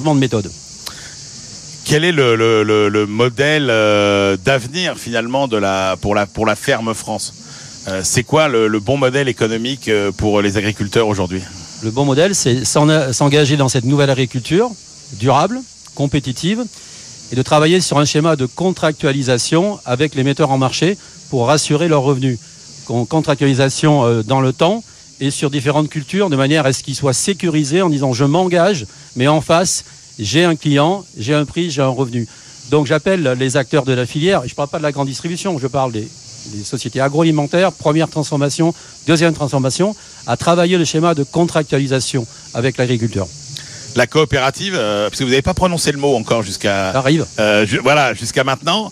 changement de méthode. Quel est le modèle d'avenir finalement pour la ferme France ? C'est quoi le bon modèle économique pour les agriculteurs aujourd'hui ? Le bon modèle, c'est s'engager dans cette nouvelle agriculture durable, compétitive, et de travailler sur un schéma de contractualisation avec les metteurs en marché pour rassurer leurs revenus. Contractualisation dans le temps et sur différentes cultures de manière à ce qu'ils soient sécurisés en disant je m'engage, mais en face, j'ai un client, j'ai un prix, j'ai un revenu. Donc j'appelle les acteurs de la filière, je ne parle pas de la grande distribution, je parle des sociétés agroalimentaires, première transformation, deuxième transformation, à travailler le schéma de contractualisation avec l'agriculteur. La coopérative, parce que vous n'avez pas prononcé le mot encore jusqu'à maintenant.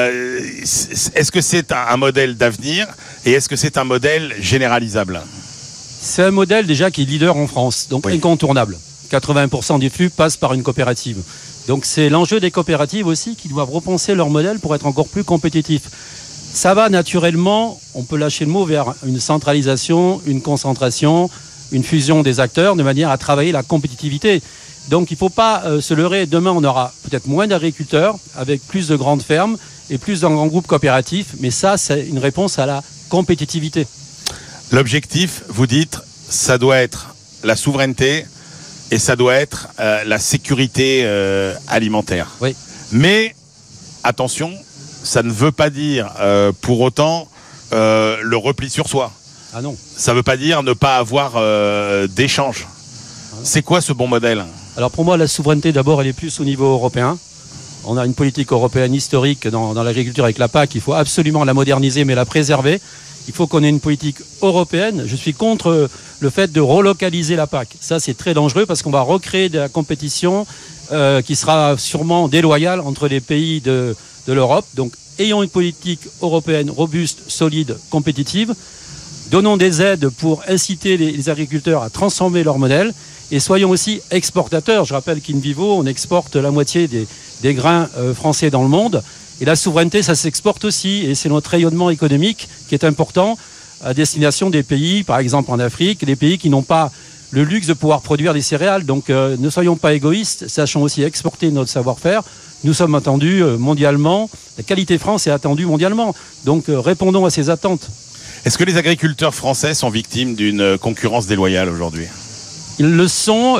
Est-ce que c'est un modèle d'avenir et est-ce que c'est un modèle généralisable ? C'est un modèle déjà qui est leader en France, donc incontournable. 80% des flux passent par une coopérative. Donc c'est l'enjeu des coopératives aussi qui doivent repenser leur modèle pour être encore plus compétitifs. Ça va naturellement, on peut lâcher le mot, vers une centralisation, une concentration, une fusion des acteurs de manière à travailler la compétitivité. Donc il ne faut pas se leurrer. Demain, on aura peut-être moins d'agriculteurs avec plus de grandes fermes et plus de grands groupes coopératifs. Mais ça, c'est une réponse à la compétitivité. L'objectif, vous dites, ça doit être la souveraineté et ça doit être la sécurité alimentaire. Oui. Mais attention, ça ne veut pas dire pour autant le repli sur soi. Ah non. Ça ne veut pas dire ne pas avoir d'échange. C'est quoi ce bon modèle ? Alors pour moi, la souveraineté, d'abord, elle est plus au niveau européen. On a une politique européenne historique dans l'agriculture avec la PAC. Il faut absolument la moderniser, mais la préserver. Il faut qu'on ait une politique européenne. Je suis contre le fait de relocaliser la PAC. Ça, c'est très dangereux parce qu'on va recréer de la compétition qui sera sûrement déloyale entre les pays de l'Europe. Donc, ayons une politique européenne robuste, solide, compétitive. Donnons des aides pour inciter les agriculteurs à transformer leur modèle et soyons aussi exportateurs. Je rappelle qu'In Vivo, on exporte la moitié des grains français dans le monde. Et la souveraineté, ça s'exporte aussi. Et c'est notre rayonnement économique qui est important à destination des pays, par exemple en Afrique, des pays qui n'ont pas le luxe de pouvoir produire des céréales. Donc ne soyons pas égoïstes, sachons aussi exporter notre savoir-faire. Nous sommes attendus mondialement. La qualité France est attendue mondialement. Donc répondons à ces attentes. Est-ce que les agriculteurs français sont victimes d'une concurrence déloyale aujourd'hui ? Ils le sont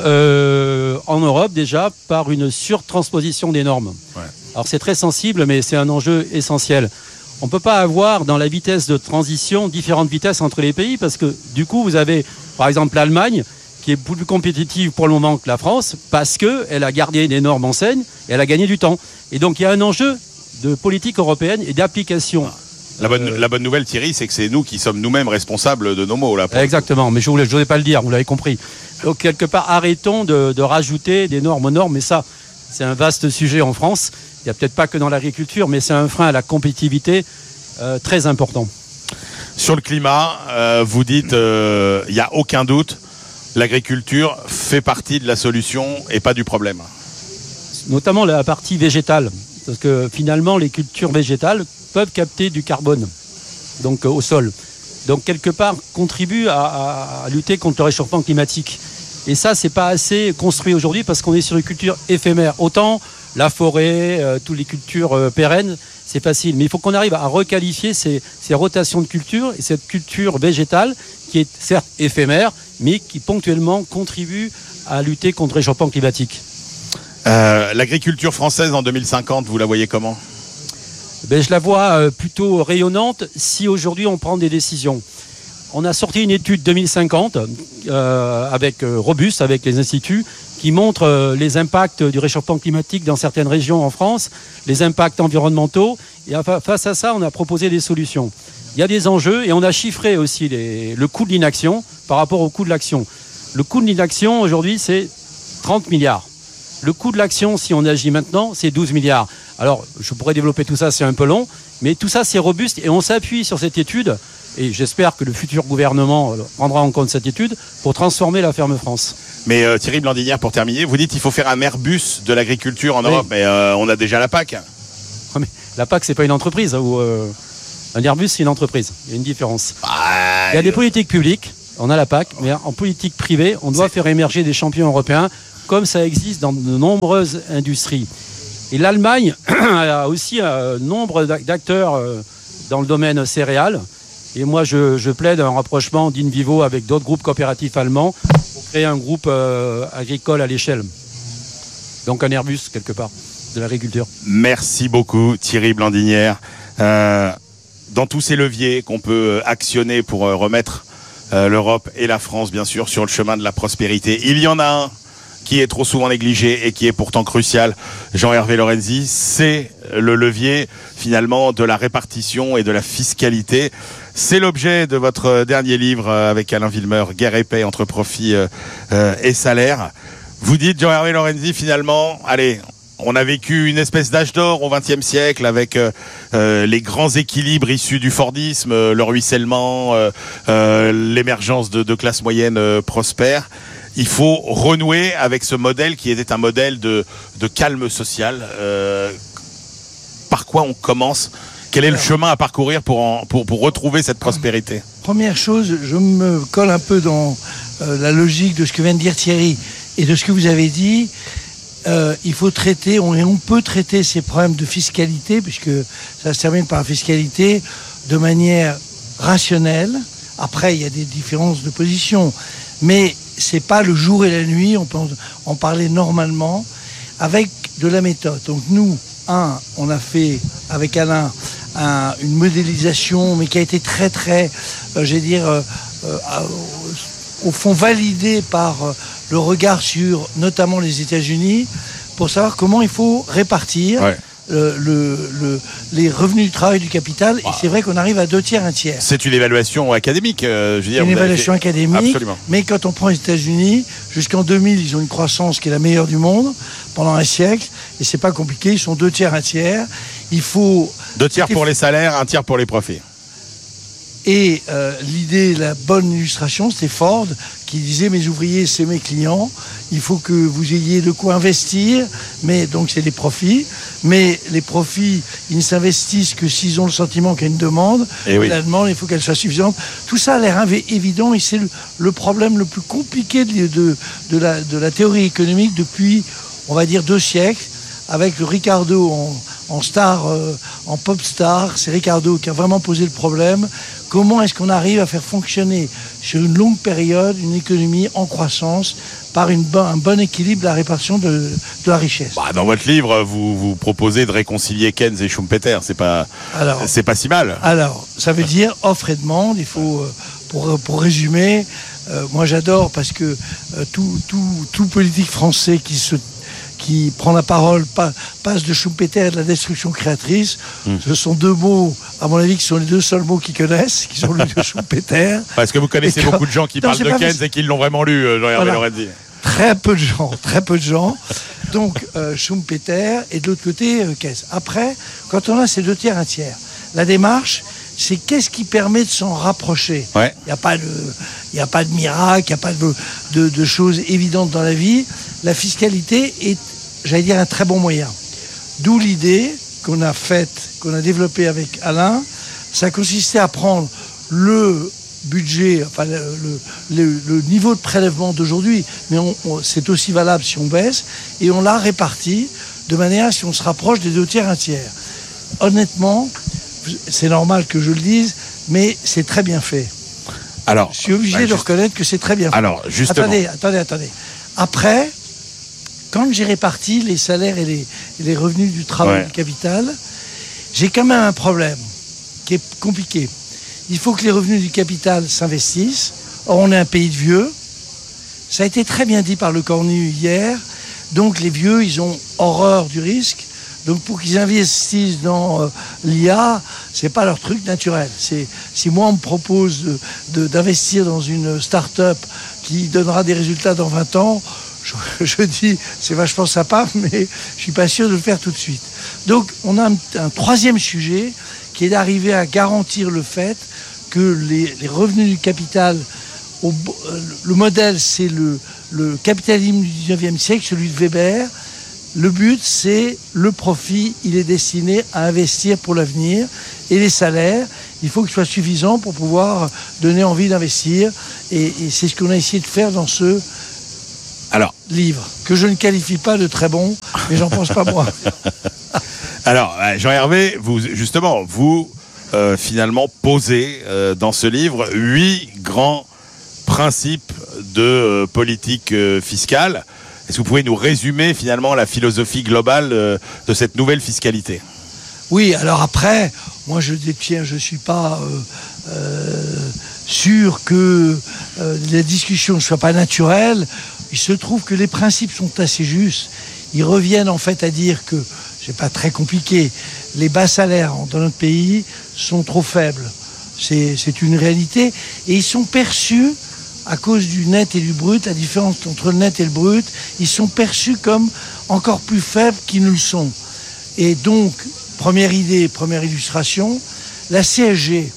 en Europe déjà par une surtransposition des normes. Ouais. Alors c'est très sensible, mais c'est un enjeu essentiel. On ne peut pas avoir dans la vitesse de transition différentes vitesses entre les pays parce que du coup vous avez par exemple l'Allemagne qui est plus compétitive pour le moment que la France parce qu'elle a gardé des normes enseignes et elle a gagné du temps. Et donc il y a un enjeu de politique européenne et d'application. La bonne nouvelle, Thierry, c'est que c'est nous qui sommes nous-mêmes responsables de nos maux. Là, exactement, mais je n'osais pas le dire, vous l'avez compris. Donc quelque part, arrêtons de rajouter des normes aux normes, mais ça, c'est un vaste sujet en France. Il n'y a peut-être pas que dans l'agriculture, mais c'est un frein à la compétitivité très important. Sur le climat, vous dites, il n'y a aucun doute, l'agriculture fait partie de la solution et pas du problème. Notamment la partie végétale, parce que finalement, les cultures végétales peuvent capter du carbone donc au sol. Donc quelque part contribue à lutter contre le réchauffement climatique. Et ça, c'est pas assez construit aujourd'hui parce qu'on est sur une culture éphémère. Autant la forêt, toutes les cultures pérennes, c'est facile. Mais il faut qu'on arrive à requalifier ces rotations de culture et cette culture végétale qui est certes éphémère, mais qui ponctuellement contribue à lutter contre le réchauffement climatique. L'agriculture française en 2050, vous la voyez comment ? Je la vois plutôt rayonnante si aujourd'hui on prend des décisions. On a sorti une étude 2050 avec Robust, avec les instituts, qui montre les impacts du réchauffement climatique dans certaines régions en France, les impacts environnementaux. Et face à ça, on a proposé des solutions. Il y a des enjeux et on a chiffré aussi le coût de l'inaction par rapport au coût de l'action. Le coût de l'inaction aujourd'hui, c'est 30 milliards. Le coût de l'action, si on agit maintenant, c'est 12 milliards. Alors, je pourrais développer tout ça, c'est un peu long, mais tout ça, c'est robuste et on s'appuie sur cette étude et j'espère que le futur gouvernement prendra en compte cette étude pour transformer la ferme France. Mais Thierry Blandinière, pour terminer, vous dites qu'il faut faire un Airbus de l'agriculture en Europe, mais on a déjà la PAC. Mais la PAC, c'est pas une entreprise. Un Airbus, c'est une entreprise. Il y a une différence. Il y a des politiques publiques, on a la PAC, mais en politique privée, on doit faire émerger des champions européens comme ça existe dans de nombreuses industries. Et l'Allemagne a aussi un nombre d'acteurs dans le domaine céréales. Et moi, je plaide un rapprochement d'Invivo avec d'autres groupes coopératifs allemands pour créer un groupe agricole à l'échelle. Donc un Airbus, quelque part, de l'agriculture. Merci beaucoup, Thierry Blandinière. Dans tous ces leviers qu'on peut actionner pour remettre l'Europe et la France, bien sûr, sur le chemin de la prospérité, il y en a un qui est trop souvent négligé et qui est pourtant crucial, Jean-Hervé Lorenzi, c'est le levier finalement de la répartition et de la fiscalité. C'est l'objet de votre dernier livre avec Alain Villemeur, Guerre et paix entre profit et salaire. Vous dites, Jean-Hervé Lorenzi, finalement, allez, on a vécu une espèce d'âge d'or au XXe siècle avec les grands équilibres issus du Fordisme, le ruissellement, l'émergence de classes moyennes prospères. Il faut renouer avec ce modèle qui était un modèle de calme social. Par quoi on commence ? Quel est le chemin à parcourir pour retrouver cette prospérité ? Première chose, je me colle un peu dans la logique de ce que vient de dire Thierry et de ce que vous avez dit. Il faut traiter, on peut traiter ces problèmes de fiscalité, puisque ça se termine par la fiscalité, de manière rationnelle. Après, il y a des différences de position, mais c'est pas le jour et la nuit, on peut en parler normalement, avec de la méthode. Donc nous, on a fait avec Alain une modélisation, mais qui a été très, au fond validée par le regard sur notamment les États-Unis, pour savoir comment il faut répartir les revenus du travail du capital. Et c'est vrai qu'on arrive à 2 tiers, 1 tiers. C'est une évaluation académique, je veux dire. Une évaluation académique. Absolument. Mais quand on prend les États-Unis, jusqu'en 2000, ils ont une croissance qui est la meilleure du monde pendant un siècle. Et c'est pas compliqué. Ils sont 2 tiers, 1 tiers. Il faut 2 tiers pour les salaires, 1 tiers pour les profits. Et l'idée, la bonne illustration, c'était Ford qui disait: mes ouvriers, c'est mes clients, il faut que vous ayez de quoi investir, mais donc c'est des profits, mais les profits, ils ne s'investissent que s'ils ont le sentiment qu'il y a une demande, et la demande, il faut qu'elle soit suffisante. Tout ça a l'air évident, et c'est le problème le plus compliqué de la théorie économique depuis, on va dire, 2 siècles, avec le Ricardo en star, en pop star. C'est Ricardo qui a vraiment posé le problème. Comment est-ce qu'on arrive à faire fonctionner sur une longue période une économie en croissance par un bon équilibre de la répartition de la richesse? Dans votre livre, vous proposez de réconcilier Keynes et Schumpeter. C'est pas si mal. Alors, ça veut dire offre et demande. Il faut, pour résumer, moi j'adore parce que tout politique français qui prend la parole, passe de Schumpeter et de la destruction créatrice. Ce sont 2 mots, à mon avis, qui sont les 2 seuls mots qu'ils connaissent, qui sont le de Schumpeter. Parce que vous connaissez beaucoup de gens qui parlent de Keynes et qui l'ont vraiment lu, Jean-Hervé Lorenzi. Très peu de gens. Donc, Schumpeter, et de l'autre côté, Keynes. Après, quand on a ces 2 tiers, 1 tiers, la démarche, c'est qu'est-ce qui permet de s'en rapprocher. Il n'y a pas de miracle, il n'y a pas de choses évidentes dans la vie. La fiscalité est, j'allais dire, un très bon moyen. D'où l'idée qu'on a développée avec Alain. Ça consistait à prendre le budget, enfin le niveau de prélèvement d'aujourd'hui, mais c'est aussi valable si on baisse, et on l'a réparti de manière à ce qu'on se rapproche des 2 tiers, 1 tiers. Honnêtement, c'est normal que je le dise, mais c'est très bien fait. Alors, je suis obligé de reconnaître que c'est très bien fait. Alors, justement. Attendez. Après, quand j'ai réparti les salaires et les revenus du travail du capital, j'ai quand même un problème qui est compliqué. Il faut que les revenus du capital s'investissent. Or, on est un pays de vieux. Ça a été très bien dit par Le Cornu hier. Donc, les vieux, ils ont horreur du risque. Donc, pour qu'ils investissent dans l'IA, c'est pas leur truc naturel. Si moi, on me propose d'investir dans une start-up qui donnera des résultats dans 20 ans, je dis, c'est vachement sympa, mais je suis pas sûr de le faire tout de suite. Donc, on a un 3e sujet qui est d'arriver à garantir le fait que les revenus du capital, le modèle, c'est le capitalisme du 19e siècle, celui de Weber. Le but, c'est le profit, il est destiné à investir pour l'avenir. Et les salaires, il faut qu'ils soient suffisants pour pouvoir donner envie d'investir. Et c'est ce qu'on a essayé de faire dans ce Alors, livre, que je ne qualifie pas de très bon, mais j'en pense pas moi. Alors, Jean-Hervé, vous finalement posez dans ce livre 8 grands principes de politique fiscale. Est-ce que vous pouvez nous résumer finalement la philosophie globale de cette nouvelle fiscalité ? Oui, alors après, moi je suis pas sûr que les discussions ne soient pas naturelles. Il se trouve que les principes sont assez justes. Ils reviennent en fait à dire que, c'est pas très compliqué, les bas salaires dans notre pays sont trop faibles. C'est une réalité. Et ils sont perçus, à cause du net et du brut, la différence entre le net et le brut, ils sont perçus comme encore plus faibles qu'ils ne le sont. Et donc, première idée, première illustration, la CSG,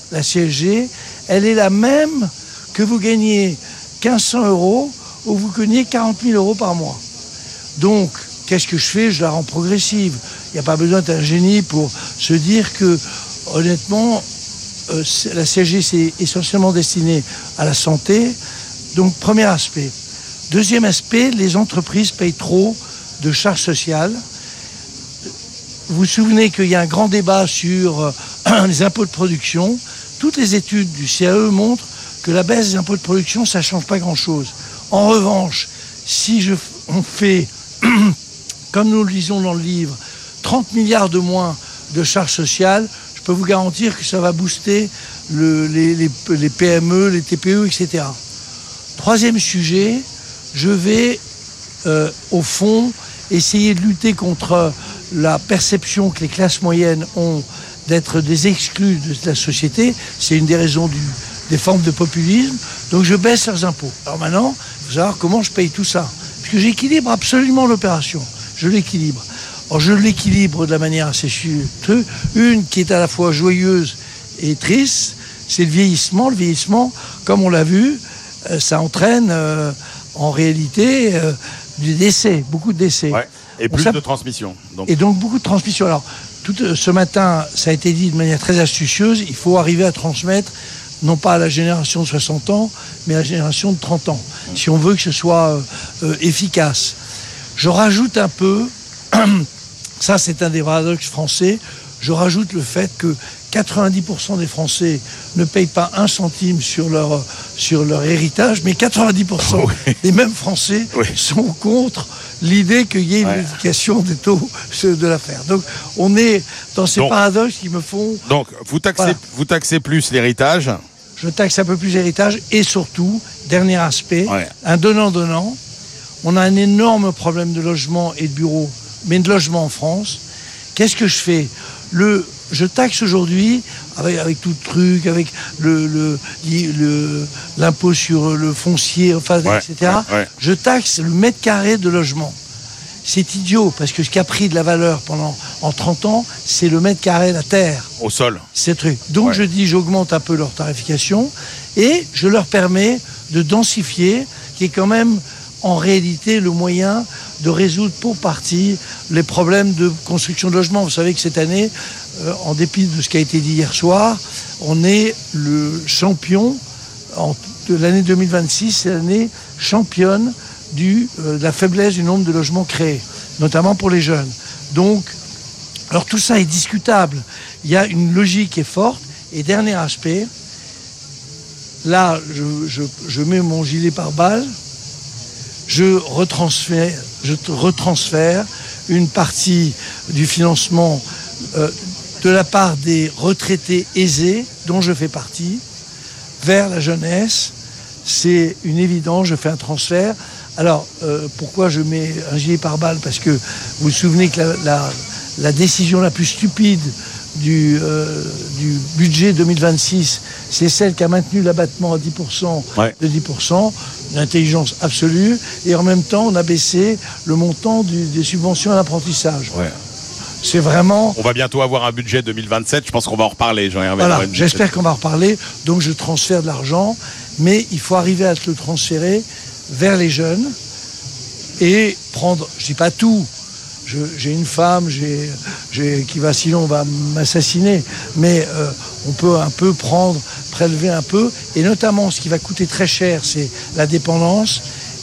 elle est la même que vous gagnez 1500 € ou vous gagnez 40 000 € par mois. Donc, qu'est-ce que je fais ? Je la rends progressive. Il n'y a pas besoin d'être un génie pour se dire que, honnêtement, la CSG, c'est essentiellement destiné à la santé. Donc, premier aspect. Deuxième aspect, les entreprises payent trop de charges sociales. Vous vous souvenez qu'il y a un grand débat sur les impôts de production. Toutes les études du CAE montrent que la baisse des impôts de production, ça ne change pas grand-chose. En revanche, si on fait, comme nous le disons dans le livre, 30 milliards de moins de charges sociales, je peux vous garantir que ça va booster les PME, les TPE, etc. Troisième sujet, je vais, au fond, essayer de lutter contre la perception que les classes moyennes ont d'être des exclus de la société. C'est une des raisons des formes de populisme. Donc je baisse leurs impôts. Alors maintenant, il faut savoir comment je paye tout ça. Parce que j'équilibre absolument l'opération. Je l'équilibre. Alors je l'équilibre de la manière assez chuteuse. Une qui est à la fois joyeuse et triste, c'est le vieillissement. Le vieillissement, comme on l'a vu, ça entraîne en réalité du décès, beaucoup de décès. Ouais. Et plus de transmission. Et donc beaucoup de transmission. Alors, ce matin, ça a été dit de manière très astucieuse, il faut arriver à transmettre, non pas à la génération de 60 ans, mais à la génération de 30 ans, si on veut que ce soit efficace. Je rajoute un peu, ça c'est un des paradoxes français, je rajoute le fait que 90% des Français ne payent pas 1 centime sur leur héritage, mais 90% des mêmes Français sont contre l'idée qu'il y ait une modification des taux de l'affaire. Donc, on est dans ces paradoxes qui me font... Donc, vous taxez plus l'héritage. Je taxe un peu plus l'héritage et surtout, dernier aspect, un donnant-donnant. On a un énorme problème de logement et de bureaux, mais de logement en France. Qu'est-ce que je fais ? Je taxe aujourd'hui, avec tout le truc, avec l'impôt sur le foncier, etc. Je taxe le mètre carré de logement. C'est idiot, parce que ce qui a pris de la valeur en 30 ans, c'est le mètre carré, la terre. Au sol. C'est truc. Donc je dis, j'augmente un peu leur tarification et je leur permets de densifier, qui est quand même en réalité le moyen de résoudre pour partie les problèmes de construction de logements. Vous savez que cette année, en dépit de ce qui a été dit hier soir, on est le champion de l'année 2026, c'est l'année championne de la faiblesse du nombre de logements créés, notamment pour les jeunes. Donc, alors tout ça est discutable. Il y a une logique qui est forte. Et dernier aspect, là, je mets mon gilet pare-balles, je retransfère une partie du financement de la part des retraités aisés, dont je fais partie, vers la jeunesse. C'est une évidence, je fais un transfert. Alors, pourquoi je mets un gilet pare-balles ? Parce que vous vous souvenez que la décision la plus stupide du budget 2026, c'est celle qui a maintenu l'abattement à 10%, de 10%, une intelligence absolue, et en même temps, on a baissé le montant des subventions à l'apprentissage. C'est vraiment... On va bientôt avoir un budget 2027, je pense qu'on va en reparler, Jean-Hervé. Voilà, j'espère qu'on va en reparler, donc je transfère de l'argent, mais il faut arriver à le transférer vers les jeunes et prendre, je dis pas tout, j'ai une femme qui va, sinon on va m'assassiner, mais on peut un peu prélever un peu, et notamment ce qui va coûter très cher, c'est la dépendance, et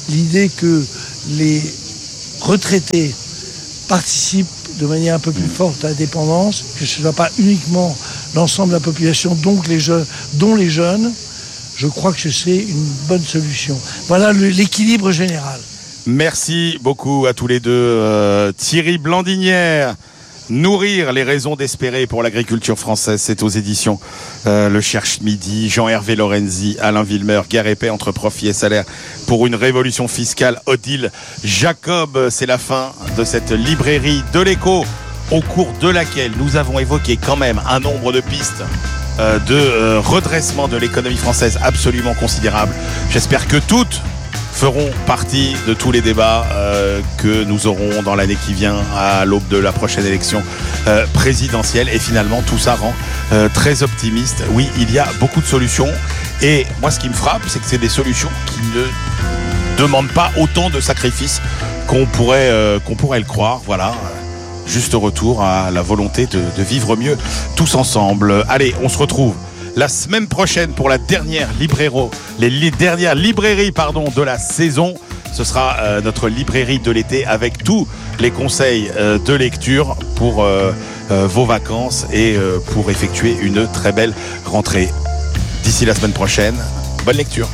l'idée que les retraités participent de manière un peu plus forte à la dépendance, que ce ne soit pas uniquement l'ensemble de la population, dont les jeunes, je crois que ce serait une bonne solution. Voilà l'équilibre général. Merci beaucoup à tous les deux. Thierry Blandinière, Nourrir les raisons d'espérer pour l'agriculture française, c'est aux éditions Le Cherche Midi. Jean-Hervé Lorenzi, Alain Villemeur, Guerre et Paix entre profit et salaire pour une révolution fiscale. Odile Jacob, c'est la fin de cette librairie de l'Écho, au cours de laquelle nous avons évoqué quand même un nombre de pistes de redressement de l'économie française absolument considérable. J'espère que toutes feront partie de tous les débats que nous aurons dans l'année qui vient à l'aube de la prochaine élection présidentielle. Et finalement, tout ça rend très optimiste. Oui, il y a beaucoup de solutions. Et moi, ce qui me frappe, c'est que c'est des solutions qui ne demandent pas autant de sacrifices qu'on pourrait le croire. Voilà. Juste retour à la volonté de vivre mieux tous ensemble. Allez, on se retrouve la semaine prochaine pour la dernière dernières librairies de la saison. Ce sera notre librairie de l'été avec tous les conseils de lecture pour vos vacances et pour effectuer une très belle rentrée. D'ici la semaine prochaine, bonne lecture.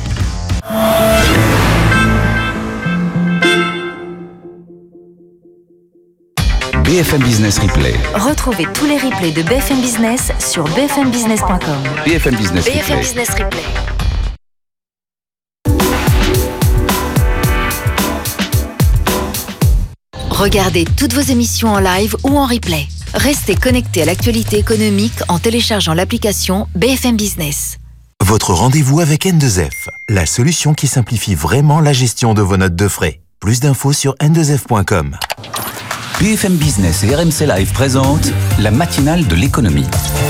BFM Business Replay. Retrouvez tous les replays de BFM Business sur bfmbusiness.com. BFM Business Replay. BFM Business Replay. Regardez toutes vos émissions en live ou en replay. Restez connectés à l'actualité économique en téléchargeant l'application BFM Business. Votre rendez-vous avec N2F, la solution qui simplifie vraiment la gestion de vos notes de frais. Plus d'infos sur n2f.com. BFM Business et RMC Live présentent la matinale de l'économie.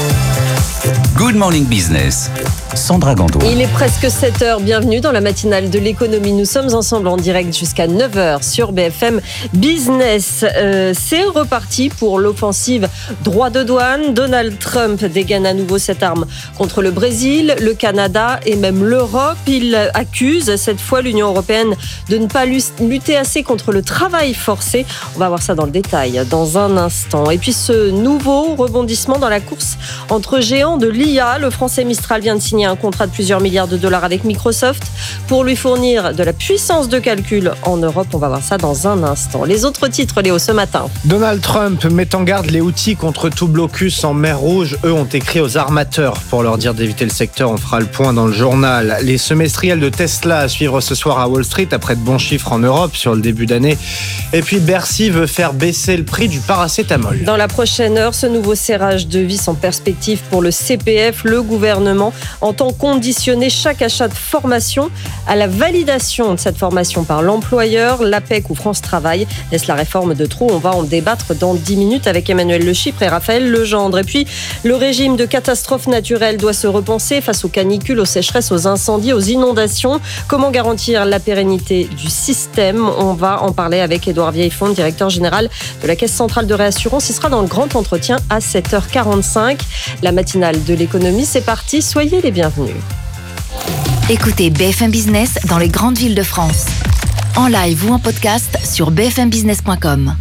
Good Morning Business, Sandra Gandoin. Il est presque 7h, bienvenue dans la matinale de l'économie. Nous sommes ensemble en direct jusqu'à 9h sur BFM Business. C'est reparti pour l'offensive droit de douane. Donald Trump dégaine à nouveau cette arme contre le Brésil, le Canada et même l'Europe. Il accuse cette fois l'Union européenne de ne pas lutter assez contre le travail forcé. On va voir ça dans le détail dans un instant. Et puis ce nouveau rebondissement dans la course entre géants de l'IA. Le français Mistral vient de signer un contrat de plusieurs milliards de dollars avec Microsoft pour lui fournir de la puissance de calcul en Europe. On va voir ça dans un instant. Les autres titres, Léo, ce matin. Donald Trump met en garde les Houthis contre tout blocus en mer Rouge. Eux ont écrit aux armateurs pour leur dire d'éviter le secteur. On fera le point dans le journal. Les semestriels de Tesla à suivre ce soir à Wall Street après de bons chiffres en Europe sur le début d'année. Et puis Bercy veut faire baisser le prix du paracétamol. Dans la prochaine heure, ce nouveau serrage de vis en perspective pour le CPF. Le gouvernement entend conditionner chaque achat de formation à la validation de cette formation par l'employeur. L'APEC ou France Travail laisse la réforme de trop. On va en débattre dans 10 minutes avec Emmanuel Le Chypre et Raphaël Legendre. Et puis, le régime de catastrophe naturelle doit se repenser face aux canicules, aux sécheresses, aux incendies, aux inondations. Comment garantir la pérennité du système ? On va en parler avec Édouard Vieillefond, directeur général de la Caisse centrale de réassurance. Il sera dans le grand entretien à 7h45. La matinale de l'économie, c'est parti. Soyez les bienvenus. Écoutez BFM Business dans les grandes villes de France. En live ou en podcast sur bfmbusiness.com.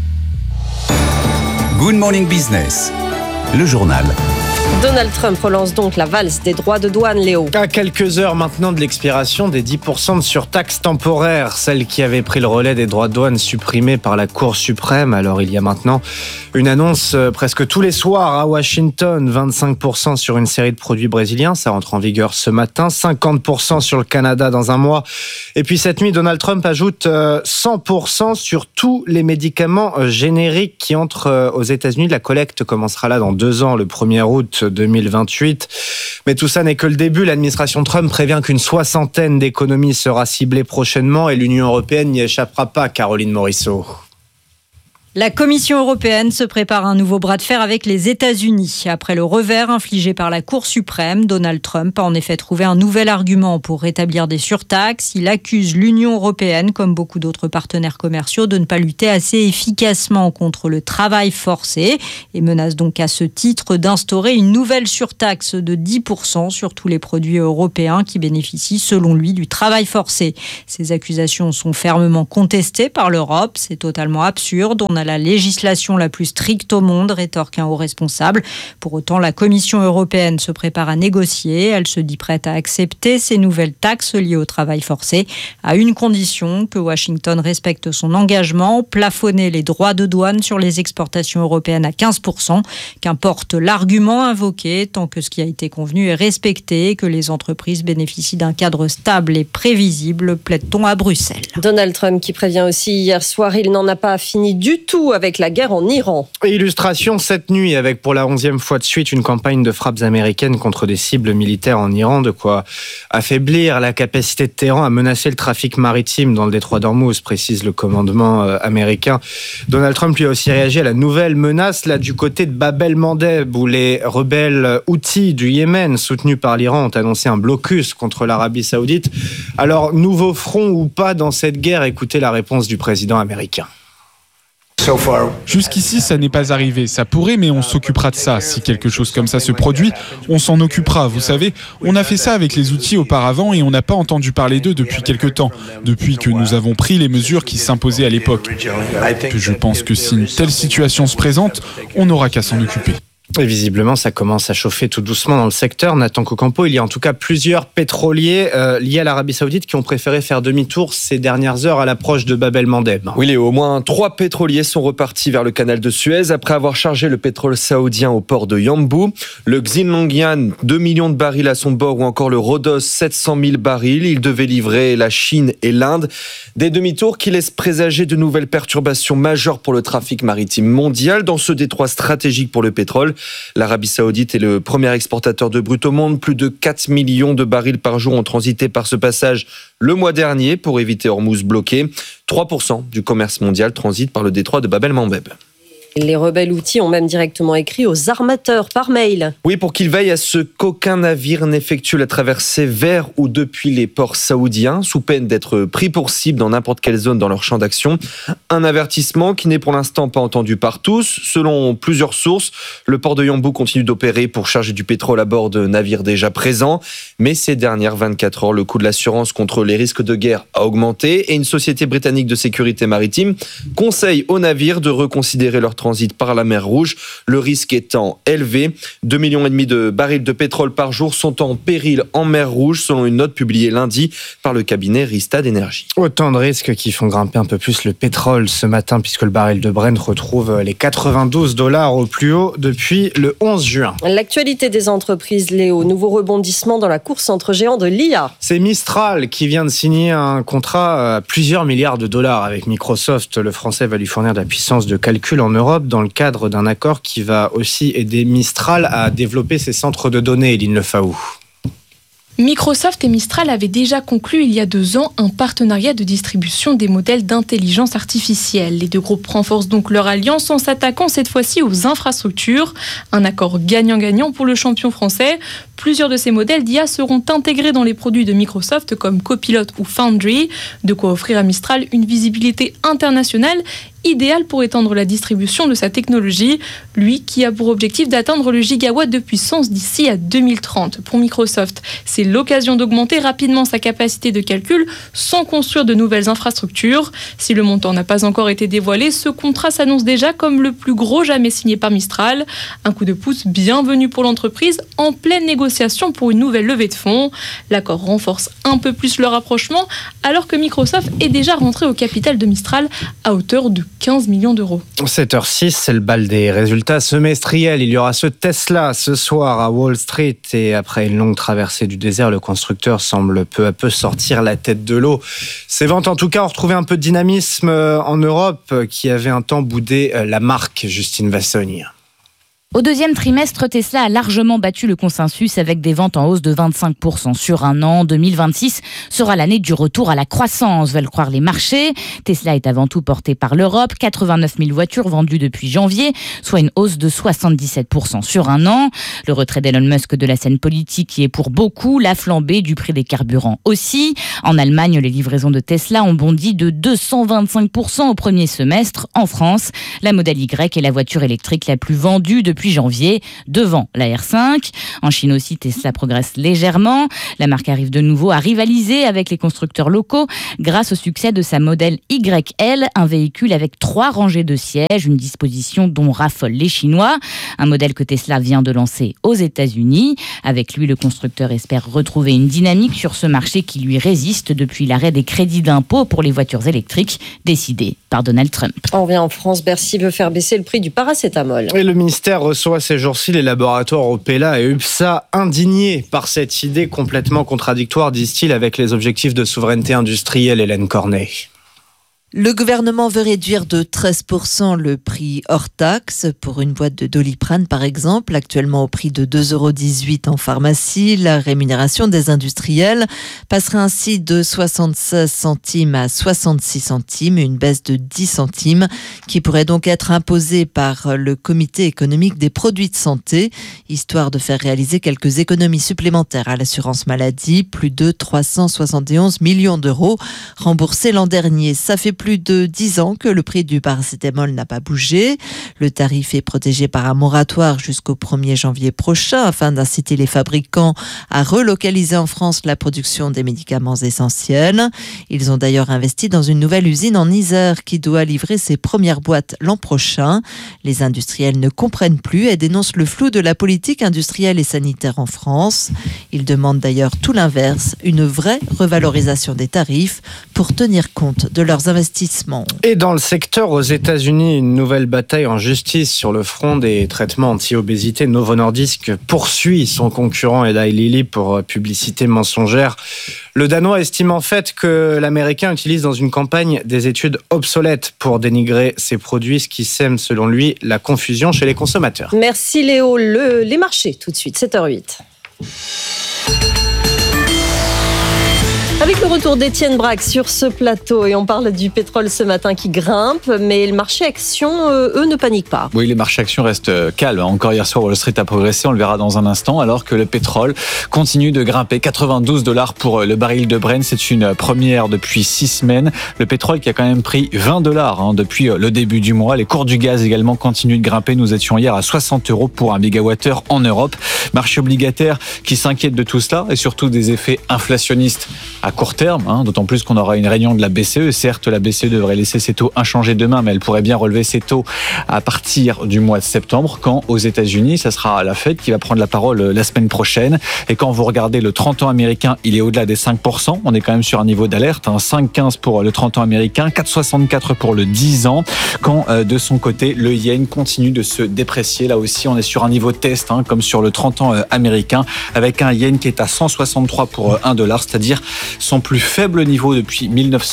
Good Morning Business, le journal. Donald Trump relance donc la valse des droits de douane, Léo. À quelques heures maintenant de l'expiration des 10% de surtaxe temporaire, celle qui avait pris le relais des droits de douane supprimés par la Cour suprême. Alors il y a maintenant une annonce presque tous les soirs à Washington, 25% sur une série de produits brésiliens, ça rentre en vigueur ce matin, 50% sur le Canada dans un mois. Et puis cette nuit, Donald Trump ajoute 100% sur tous les médicaments génériques qui entrent aux États-Unis. La collecte commencera là dans 2 ans, le 1er août 2028. Mais tout ça n'est que le début. L'administration Trump prévient qu'une 60aine d'économies sera ciblée prochainement et l'Union européenne n'y échappera pas, Caroline Morisseau. La Commission européenne se prépare à un nouveau bras de fer avec les États-Unis. Après le revers infligé par la Cour suprême, Donald Trump a en effet trouvé un nouvel argument pour rétablir des surtaxes. Il accuse l'Union européenne, comme beaucoup d'autres partenaires commerciaux, de ne pas lutter assez efficacement contre le travail forcé et menace donc à ce titre d'instaurer une nouvelle surtaxe de 10% sur tous les produits européens qui bénéficient, selon lui, du travail forcé. Ces accusations sont fermement contestées par l'Europe. C'est totalement absurde. On a la législation la plus stricte au monde, rétorque un haut responsable. Pour autant, la Commission européenne se prépare à négocier. Elle se dit prête à accepter ces nouvelles taxes liées au travail forcé, à une condition, que Washington respecte son engagement, plafonner les droits de douane sur les exportations européennes à 15%. Qu'importe l'argument invoqué, tant que ce qui a été convenu est respecté, que les entreprises bénéficient d'un cadre stable et prévisible, plaide-t-on à Bruxelles. Donald Trump qui prévient aussi hier soir, il n'en a pas fini du tout avec la guerre en Iran. Illustration cette nuit avec pour la 11e fois de suite une campagne de frappes américaines contre des cibles militaires en Iran, de quoi affaiblir la capacité de Téhéran à menacer le trafic maritime dans le détroit d'Ormuz, précise le commandement américain. Donald Trump lui a aussi réagi à la nouvelle menace là du côté de Bab el-Mandeb, où les rebelles Houthis du Yémen soutenus par l'Iran ont annoncé un blocus contre l'Arabie Saoudite. Alors, nouveau front ou pas dans cette guerre, écoutez la réponse du président américain. Jusqu'ici, ça n'est pas arrivé. Ça pourrait, mais on s'occupera de ça. Si quelque chose comme ça se produit, on s'en occupera. Vous savez, on a fait ça avec les outils auparavant et on n'a pas entendu parler d'eux depuis quelque temps, depuis que nous avons pris les mesures qui s'imposaient à l'époque. Je pense que si une telle situation se présente, on n'aura qu'à s'en occuper. Et visiblement, ça commence à chauffer tout doucement dans le secteur. Nathan Cocampo, il y a en tout cas plusieurs pétroliers liés à l'Arabie Saoudite qui ont préféré faire demi-tour ces dernières heures à l'approche de Bab el-Mandeb. Oui, Léo, au moins 3 pétroliers sont repartis vers le canal de Suez après avoir chargé le pétrole saoudien au port de Yanbu. Le Xinlongyan, 2 millions de barils à son bord, ou encore le Rhodos, 700 000 barils. Ils devaient livrer la Chine et l'Inde. Des demi-tours qui laissent présager de nouvelles perturbations majeures pour le trafic maritime mondial dans ce détroit stratégique pour le pétrole. L'Arabie Saoudite est le premier exportateur de brut au monde. Plus de 4 millions de barils par jour ont transité par ce passage le mois dernier pour éviter Hormuz bloqué. 3% du commerce mondial transite par le détroit de Bab el-Mandeb. Les rebelles Houthis ont même directement écrit aux armateurs par mail. Oui, pour qu'ils veillent à ce qu'aucun navire n'effectue la traversée vers ou depuis les ports saoudiens, sous peine d'être pris pour cible dans n'importe quelle zone dans leur champ d'action. Un avertissement qui n'est pour l'instant pas entendu par tous. Selon plusieurs sources, le port de Yanbu continue d'opérer pour charger du pétrole à bord de navires déjà présents. Mais ces dernières 24 heures, le coût de l'assurance contre les risques de guerre a augmenté et une société britannique de sécurité maritime conseille aux navires de reconsidérer leur transit par la mer Rouge, le risque étant élevé. 2,5 millions de barils de pétrole par jour sont en péril en mer Rouge, selon une note publiée lundi par le cabinet Rystad Energy. Autant de risques qui font grimper un peu plus le pétrole ce matin, puisque le baril de Brent retrouve les $92 au plus haut depuis le 11 juin. L'actualité des entreprises, Léo, nouveau rebondissement dans la course entre géants de l'IA. C'est Mistral qui vient de signer un contrat à plusieurs milliards de dollars avec Microsoft. Le français va lui fournir de la puissance de calcul en Europe dans le cadre d'un accord qui va aussi aider Mistral à développer ses centres de données, Eline Lefaou. Microsoft et Mistral avaient déjà conclu il y a 2 ans un partenariat de distribution des modèles d'intelligence artificielle. Les deux groupes renforcent donc leur alliance en s'attaquant cette fois-ci aux infrastructures. Un accord gagnant-gagnant pour le champion français. Plusieurs de ces modèles d'IA seront intégrés dans les produits de Microsoft comme Copilot ou Foundry, de quoi offrir à Mistral une visibilité internationale idéal pour étendre la distribution de sa technologie, lui qui a pour objectif d'atteindre le gigawatt de puissance d'ici à 2030. Pour Microsoft, c'est l'occasion d'augmenter rapidement sa capacité de calcul sans construire de nouvelles infrastructures. Si le montant n'a pas encore été dévoilé, ce contrat s'annonce déjà comme le plus gros jamais signé par Mistral. Un coup de pouce bienvenu pour l'entreprise en pleine négociation pour une nouvelle levée de fonds. L'accord renforce un peu plus le rapprochement alors que Microsoft est déjà rentré au capital de Mistral à hauteur de 15 millions d'euros. 7h06, c'est le bal des résultats semestriels. Il y aura ce Tesla ce soir à Wall Street et après une longue traversée du désert, le constructeur semble peu à peu sortir la tête de l'eau. Ces ventes en tout cas ont retrouvé un peu de dynamisme en Europe qui avait un temps boudé la marque, Justine Vassogne. Au deuxième trimestre, Tesla a largement battu le consensus avec des ventes en hausse de 25% sur un an. 2026 sera l'année du retour à la croissance, veulent croire les marchés. Tesla est avant tout porté par l'Europe. 89 000 voitures vendues depuis janvier, soit une hausse de 77% sur un an. Le retrait d'Elon Musk de la scène politique qui est pour beaucoup la flambée du prix des carburants aussi. En Allemagne, les livraisons de Tesla ont bondi de 225% au premier semestre. En France, la Model Y est la voiture électrique la plus vendue depuis janvier, devant la R5. En Chine aussi, Tesla progresse légèrement. La marque arrive de nouveau à rivaliser avec les constructeurs locaux grâce au succès de sa Model YL, un véhicule avec 3 rangées de sièges, une disposition dont raffolent les Chinois. Un modèle que Tesla vient de lancer aux États-Unis. Avec lui, le constructeur espère retrouver une dynamique sur ce marché qui lui résiste depuis l'arrêt des crédits d'impôt pour les voitures électriques décidé par Donald Trump. On revient en France. Bercy veut faire baisser le prix du paracétamol. Et le ministère reçoit ces jours-ci les laboratoires Opella et UPSA indignés par cette idée complètement contradictoire, disent-ils, avec les objectifs de souveraineté industrielle. Hélène Cornet. Le gouvernement veut réduire de 13% le prix hors taxe pour une boîte de Doliprane, par exemple, actuellement au prix de 2,18 € en pharmacie. La rémunération des industriels passerait ainsi de 76 centimes à 66 centimes, une baisse de 10 centimes qui pourrait donc être imposée par le Comité économique des produits de santé, histoire de faire réaliser quelques économies supplémentaires à l'assurance maladie, plus de 371 millions d'euros remboursés l'an dernier. Ça fait plus de 10 ans que le prix du paracétamol n'a pas bougé. Le tarif est protégé par un moratoire jusqu'au 1er janvier prochain afin d'inciter les fabricants à relocaliser en France la production des médicaments essentiels. Ils ont d'ailleurs investi dans une nouvelle usine en Isère qui doit livrer ses premières boîtes l'an prochain. Les industriels ne comprennent plus et dénoncent le flou de la politique industrielle et sanitaire en France. Ils demandent d'ailleurs tout l'inverse, une vraie revalorisation des tarifs pour tenir compte de leurs investissements. Et dans le secteur aux États-Unis, une nouvelle bataille en justice sur le front des traitements anti-obésité. Novo Nordisk poursuit son concurrent Eli Lilly pour publicité mensongère. Le Danois estime en fait que l'Américain utilise dans une campagne des études obsolètes pour dénigrer ses produits, ce qui sème selon lui la confusion chez les consommateurs. Merci Léo. Les marchés tout de suite, 7h08. Avec le retour d'Étienne Braque sur ce plateau, et on parle du pétrole ce matin qui grimpe, mais le marché action, eux, ne paniquent pas. Oui, les marchés actions restent calmes. Encore hier soir, Wall Street a progressé, on le verra dans un instant, alors que le pétrole continue de grimper. $92 pour le baril de Brent, c'est une première depuis 6 semaines. Le pétrole qui a quand même pris $20 depuis le début du mois. Les cours du gaz également continuent de grimper. Nous étions hier à 60 € pour un mégawattheure en Europe. Marché obligataire qui s'inquiète de tout cela et surtout des effets inflationnistes à court terme, d'autant plus qu'on aura une réunion de la BCE. Certes, la BCE devrait laisser ses taux inchangés demain, mais elle pourrait bien relever ses taux à partir du mois de septembre, quand aux États-Unis, ça sera la Fed qui va prendre la parole la semaine prochaine. Et quand vous regardez le 30 ans américain, il est au-delà des 5%. On est quand même sur un niveau d'alerte, 5,15 pour le 30 ans américain, 4,64 pour le 10 ans. Quand de son côté, le yen continue de se déprécier. Là aussi, on est sur un niveau test, comme sur le 30 ans américain, avec un yen qui est à 163 pour $1, c'est-à-dire son plus faible niveau depuis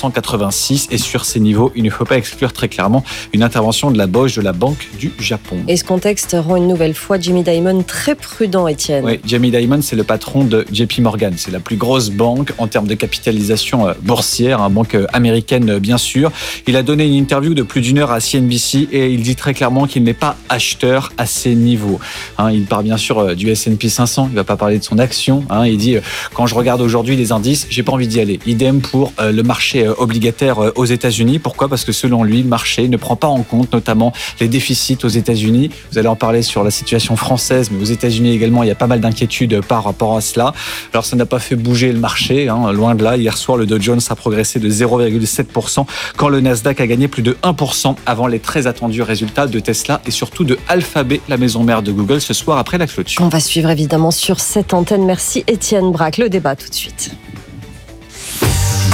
1986. Et sur ces niveaux, il ne faut pas exclure très clairement une intervention de la BOJ, de la Banque du Japon. Et ce contexte rend une nouvelle fois Jamie Dimon très prudent, Étienne. Oui, Jamie Dimon, c'est le patron de JP Morgan. C'est la plus grosse banque en termes de capitalisation boursière, banque américaine bien sûr. Il a donné une interview de plus d'1 heure à CNBC et il dit très clairement qu'il n'est pas acheteur à ces niveaux. Il parle bien sûr du S&P 500, il ne va pas parler de son action. Il dit, quand je regarde aujourd'hui les indices, j'ai pas envie d'y aller. Idem pour le marché obligataire aux États-Unis. Pourquoi ? Parce que selon lui, le marché ne prend pas en compte notamment les déficits aux États-Unis. Vous allez en parler sur la situation française, mais aux États-Unis également, il y a pas mal d'inquiétudes par rapport à cela. Alors ça n'a pas fait bouger le marché, loin de là. Hier soir, le Dow Jones a progressé de 0,7% quand le Nasdaq a gagné plus de 1% avant les très attendus résultats de Tesla et surtout de Alphabet, la maison mère de Google, ce soir après la clôture. On va suivre évidemment sur cette antenne. Merci Étienne Braque. Le débat tout de suite.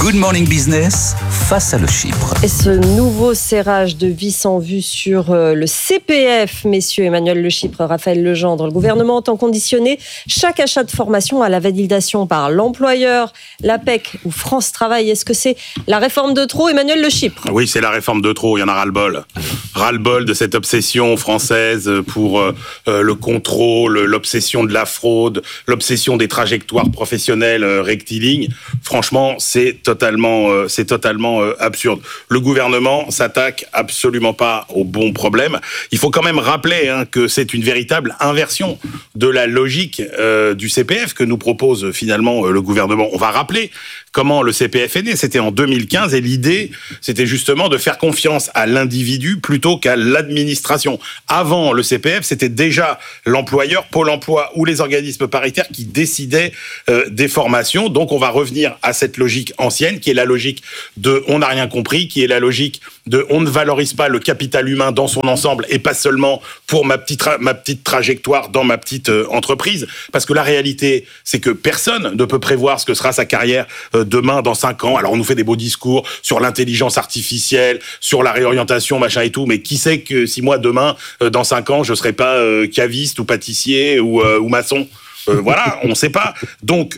Good Morning Business, face à le Chypre. Et ce nouveau serrage de vis en vue sur le CPF, messieurs Emmanuel Le Chypre, Raphaël Legendre, le gouvernement entend conditionner chaque achat de formation à la validation par l'employeur, l'APEC ou France Travail. Est-ce que c'est la réforme de trop, Emmanuel Le Chypre ? Oui, c'est la réforme de trop, il y en a ras-le-bol. Ras-le-bol de cette obsession française pour le contrôle, l'obsession de la fraude, l'obsession des trajectoires professionnelles rectilignes. Franchement, c'est totalement absurde. Le gouvernement s'attaque absolument pas au bon problème. Il faut quand même rappeler que c'est une véritable inversion de la logique du CPF que nous propose finalement le gouvernement. On va rappeler comment le CPF est né. C'était en 2015 et l'idée, c'était justement de faire confiance à l'individu plutôt qu'à l'administration. Avant le CPF, c'était déjà l'employeur, Pôle emploi ou les organismes paritaires qui décidaient des formations. Donc on va revenir à cette logique ancienne qui est la logique de on n'a rien compris, qui est la logique de on ne valorise pas le capital humain dans son ensemble et pas seulement pour ma petite trajectoire dans ma petite entreprise. Parce que la réalité, c'est que personne ne peut prévoir ce que sera sa carrière demain, dans 5 ans. Alors on nous fait des beaux discours sur l'intelligence artificielle, sur la réorientation, machin et tout, mais qui sait que si moi demain, dans 5 ans, je serai pas caviste ou pâtissier ou maçon. Voilà, on ne sait pas. Donc,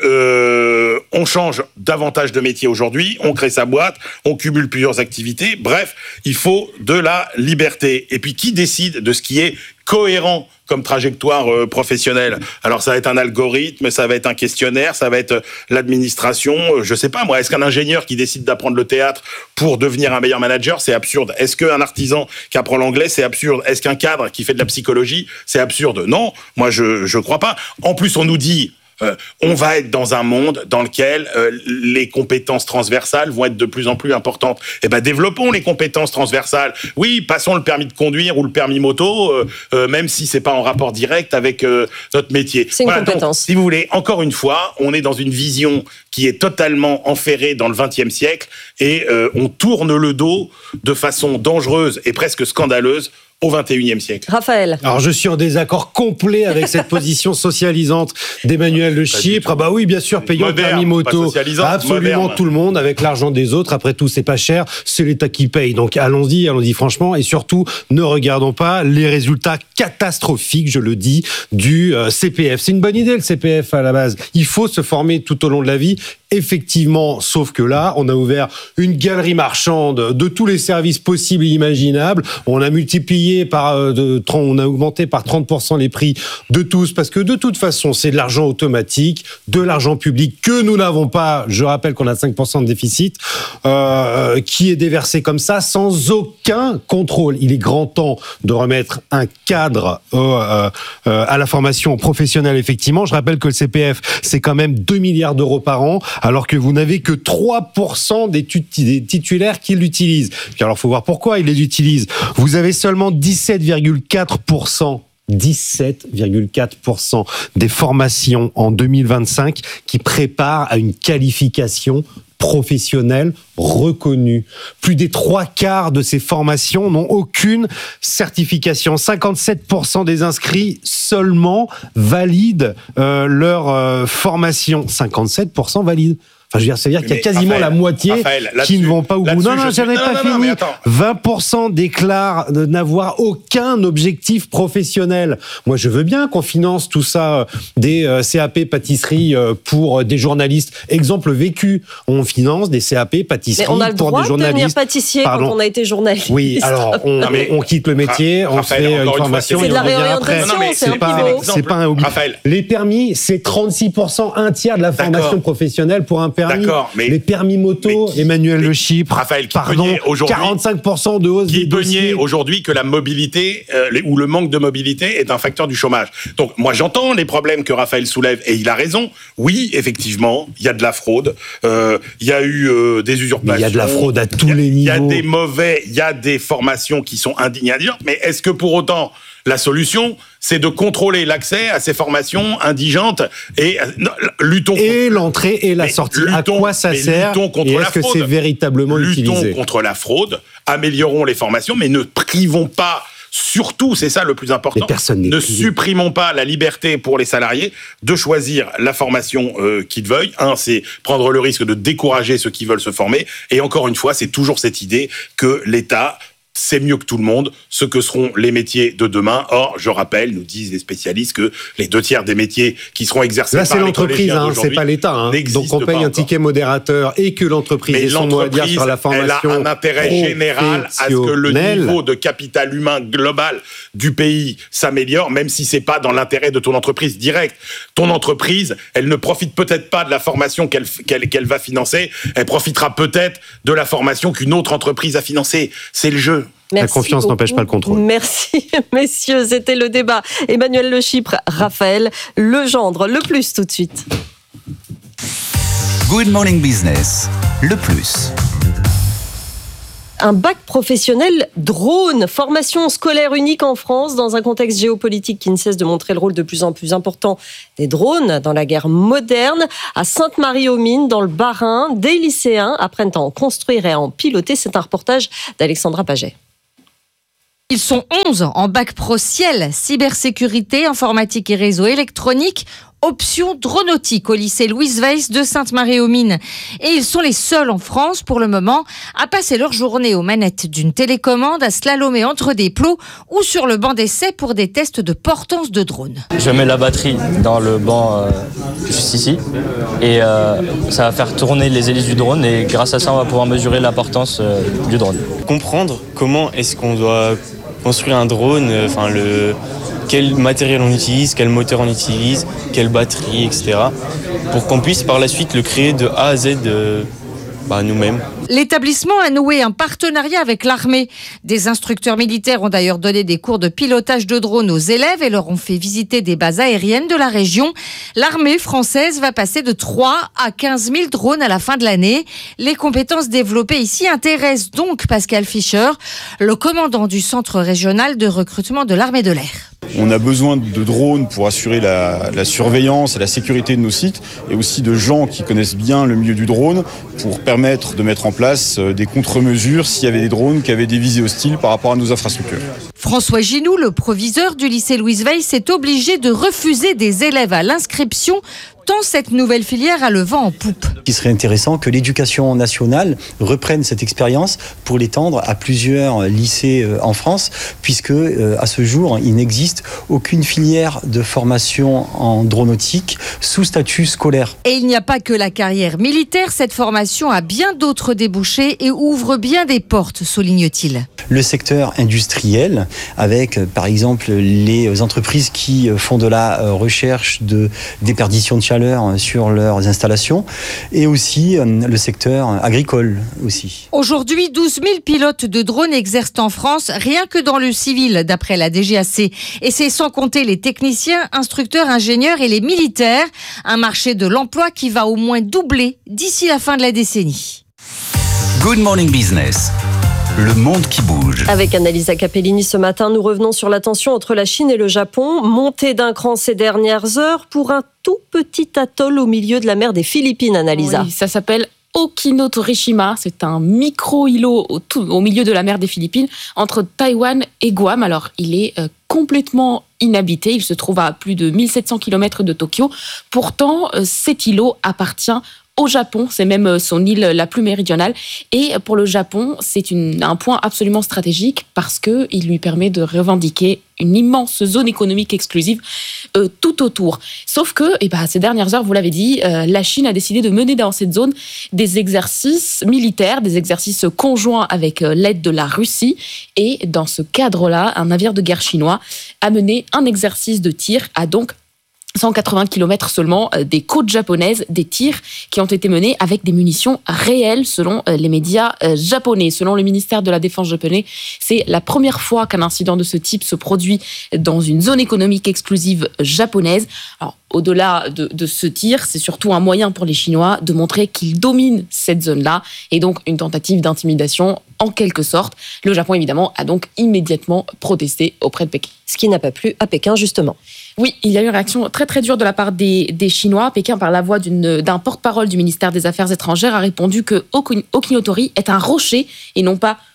on change davantage de métier aujourd'hui, on crée sa boîte, on cumule plusieurs activités. Bref, il faut de la liberté. Et puis, qui décide de ce qui est cohérent comme trajectoire professionnelle? Alors ça va être un algorithme, ça va être un questionnaire, ça va être l'administration, je sais pas moi. Est-ce qu'un ingénieur qui décide d'apprendre le théâtre pour devenir un meilleur manager, c'est absurde? Est-ce qu'un artisan qui apprend l'anglais, c'est absurde? Est-ce qu'un cadre qui fait de la psychologie, c'est absurde? Non, moi je crois pas. En plus on nous dit on va être dans un monde dans lequel les compétences transversales vont être de plus en plus importantes. Eh ben, développons les compétences transversales. Oui, passons le permis de conduire ou le permis moto, même si c'est pas en rapport direct avec notre métier. C'est une compétence. Donc, si vous voulez, encore une fois, on est dans une vision qui est totalement enferrée dans le XXe siècle et on tourne le dos de façon dangereuse et presque scandaleuse au XXIe siècle. Raphaël. Alors je suis en désaccord complet avec cette position socialisante d'Emmanuel Le Chypre. Ah bah oui, bien sûr, payons le permis moto. Absolument moderne. Tout le monde avec l'argent des autres. Après tout, c'est pas cher, c'est l'État qui paye. Donc allons-y franchement. Et surtout, ne regardons pas les résultats catastrophiques, je le dis, du CPF. C'est une bonne idée le CPF à la base. Il faut se former tout au long de la vie. Effectivement, sauf que là, on a ouvert une galerie marchande de tous les services possibles et imaginables. On a multiplié on a augmenté par 30% les prix de tous, parce que de toute façon, c'est de l'argent automatique, de l'argent public que nous n'avons pas. Je rappelle qu'on a 5% de déficit, qui est déversé comme ça, sans aucun contrôle. Il est grand temps de remettre un cadre à la formation professionnelle, effectivement. Je rappelle que le CPF, c'est quand même 2 milliards d'euros par an, alors que vous n'avez que 3% des titulaires qui l'utilisent. Alors, il faut voir pourquoi ils les utilisent. Vous avez seulement 17,4% des formations en 2025 qui préparent à une qualification professionnelle reconnue. Plus des 3/4 de ces formations n'ont aucune certification. 57% des inscrits seulement valident leur formation. 57% valident. Enfin, je veux dire, ça veut dire qu'il y a quasiment la moitié qui ne vont pas au bout. Non, j'en ai pas fini. 20% déclarent de n'avoir aucun objectif professionnel. Moi, je veux bien qu'on finance tout ça, des CAP pâtisserie pour des journalistes. Exemple vécu, on finance des CAP pâtisserie pour des journalistes. Mais on a le droit de devenir pâtissier quand on a été journaliste. Oui, alors on quitte le métier, on fait une formation et on revient après. C'est pas un hobby. Les permis, c'est 36%, un tiers de la formation professionnelle pour un permis. D'accord, mais les permis moto, Emmanuel Le Chypre, Raphaël, pardon, 45% de hausse des dossiers. Qui peut nier aujourd'hui que la mobilité ou le manque de mobilité est un facteur du chômage. Donc moi j'entends les problèmes que Raphaël soulève et il a raison. Oui, effectivement, il y a de la fraude, il y a eu des usurpations. Il y a de la fraude à tous les niveaux. Il y a des formations qui sont indignes à dire, mais est-ce que pour autant la solution, c'est de contrôler l'accès à ces formations indigentes et luttons et l'entrée et la sortie. À quoi ça sert? Et est-ce que c'est véritablement utilisé? Luttons contre la fraude, améliorons les formations, mais ne privons pas Surtout, c'est ça le plus important, ne supprimons pas la liberté pour les salariés de choisir la formation qu'ils veulent. C'est prendre le risque de décourager ceux qui veulent se former. Et encore une fois, c'est toujours cette idée que l'État c'est mieux que tout le monde ce que seront les métiers de demain. Or, je rappelle, nous disent les spécialistes, que les 2/3 des métiers qui seront exercés par les collégiens d'aujourd'hui, c'est pas l'État. Donc on paye un ticket modérateur et que l'entreprise ait son mot à dire sur la formation. Elle a un intérêt général à ce que le niveau de capital humain global du pays s'améliore, même si c'est pas dans l'intérêt de ton entreprise directe. Ton entreprise, elle ne profite peut-être pas de la formation qu'elle va financer, elle profitera peut-être de la formation qu'une autre entreprise a financée. C'est le jeu. Merci la confiance n'empêche pas le contrôle. Merci, messieurs. C'était le débat. Emmanuel Le Chypre, Raphaël Legendre. Le plus tout de suite. Good Morning Business, le plus. Un bac professionnel drone, formation scolaire unique en France dans un contexte géopolitique qui ne cesse de montrer le rôle de plus en plus important des drones dans la guerre moderne. À Sainte-Marie-aux-Mines, dans le Bas-Rhin, des lycéens apprennent à en construire et à en piloter. C'est un reportage d'Alexandra Paget. Ils sont 11 en bac pro ciel, cybersécurité, informatique et réseau électronique, option dronautique au lycée Louise Weiss de Sainte-Marie-aux-Mines. Et ils sont les seuls en France pour le moment à passer leur journée aux manettes d'une télécommande, à slalomer entre des plots ou sur le banc d'essai pour des tests de portance de drone. Je mets la batterie dans le banc juste ici et ça va faire tourner les hélices du drone et grâce à ça on va pouvoir mesurer la portance du drone. Comprendre comment est-ce qu'on doit construire un drone, quel matériel on utilise, quel moteur on utilise, quelle batterie, etc. pour qu'on puisse par la suite le créer de A à Z nous-mêmes. L'établissement a noué un partenariat avec l'armée. Des instructeurs militaires ont d'ailleurs donné des cours de pilotage de drones aux élèves et leur ont fait visiter des bases aériennes de la région. L'armée française va passer de 3 à 15 000 drones à la fin de l'année. Les compétences développées ici intéressent donc Pascal Fischer, le commandant du centre régional de recrutement de l'armée de l'air. On a besoin de drones pour assurer la surveillance et la sécurité de nos sites et aussi de gens qui connaissent bien le milieu du drone pour permettre de mettre en place des contre-mesures s'il y avait des drones qui avaient des visées hostiles par rapport à nos infrastructures. François Ginoux, le proviseur du lycée Louise Weiss, est obligé de refuser des élèves à l'inscription tant cette nouvelle filière a le vent en poupe. Il serait intéressant que l'éducation nationale reprenne cette expérience pour l'étendre à plusieurs lycées en France, puisque à ce jour, il n'existe aucune filière de formation en dronautique sous statut scolaire. Et il n'y a pas que la carrière militaire, cette formation a bien d'autres débouchés et ouvre bien des portes, souligne-t-il. Le secteur industriel, avec par exemple les entreprises qui font de la recherche de déperdition de chaleur sur leurs installations, et aussi le secteur agricole aussi. Aujourd'hui, 12 000 pilotes de drones exercent en France, rien que dans le civil, d'après la DGAC. Et c'est sans compter les techniciens, instructeurs, ingénieurs et les militaires. Un marché de l'emploi qui va au moins doubler d'ici la fin de la décennie. Good Morning Business. Le monde qui bouge. Avec Annalisa Capellini ce matin, nous revenons sur la tension entre la Chine et le Japon, montée d'un cran ces dernières heures pour un tout petit atoll au milieu de la mer des Philippines, Annalisa. Oui, ça s'appelle Okinotorishima. C'est un micro-îlot au milieu de la mer des Philippines, entre Taïwan et Guam. Alors, il est complètement inhabité. Il se trouve à plus de 1700 km de Tokyo. Pourtant, cet îlot appartient au Japon, c'est même son île la plus méridionale. Et pour le Japon, c'est un point absolument stratégique parce qu'il lui permet de revendiquer une immense zone économique exclusive tout autour. Sauf que, ces dernières heures, vous l'avez dit, la Chine a décidé de mener dans cette zone des exercices militaires, des exercices conjoints avec l'aide de la Russie. Et dans ce cadre-là, un navire de guerre chinois a mené un exercice de tir à donc 180 km seulement des côtes japonaises, des tirs qui ont été menés avec des munitions réelles selon les médias japonais. Selon le ministère de la Défense japonais, c'est la première fois qu'un incident de ce type se produit dans une zone économique exclusive japonaise. Alors, au-delà de ce tir, c'est surtout un moyen pour les Chinois de montrer qu'ils dominent cette zone-là et donc une tentative d'intimidation en quelque sorte. Le Japon, évidemment, a donc immédiatement protesté auprès de Pékin. Ce qui n'a pas plu à Pékin, justement. Oui, il y a eu une réaction très très dure de la part des Chinois. Pékin, par la voix d'un porte-parole du ministère des Affaires étrangères, a répondu que Okinotori est un rocher et non pas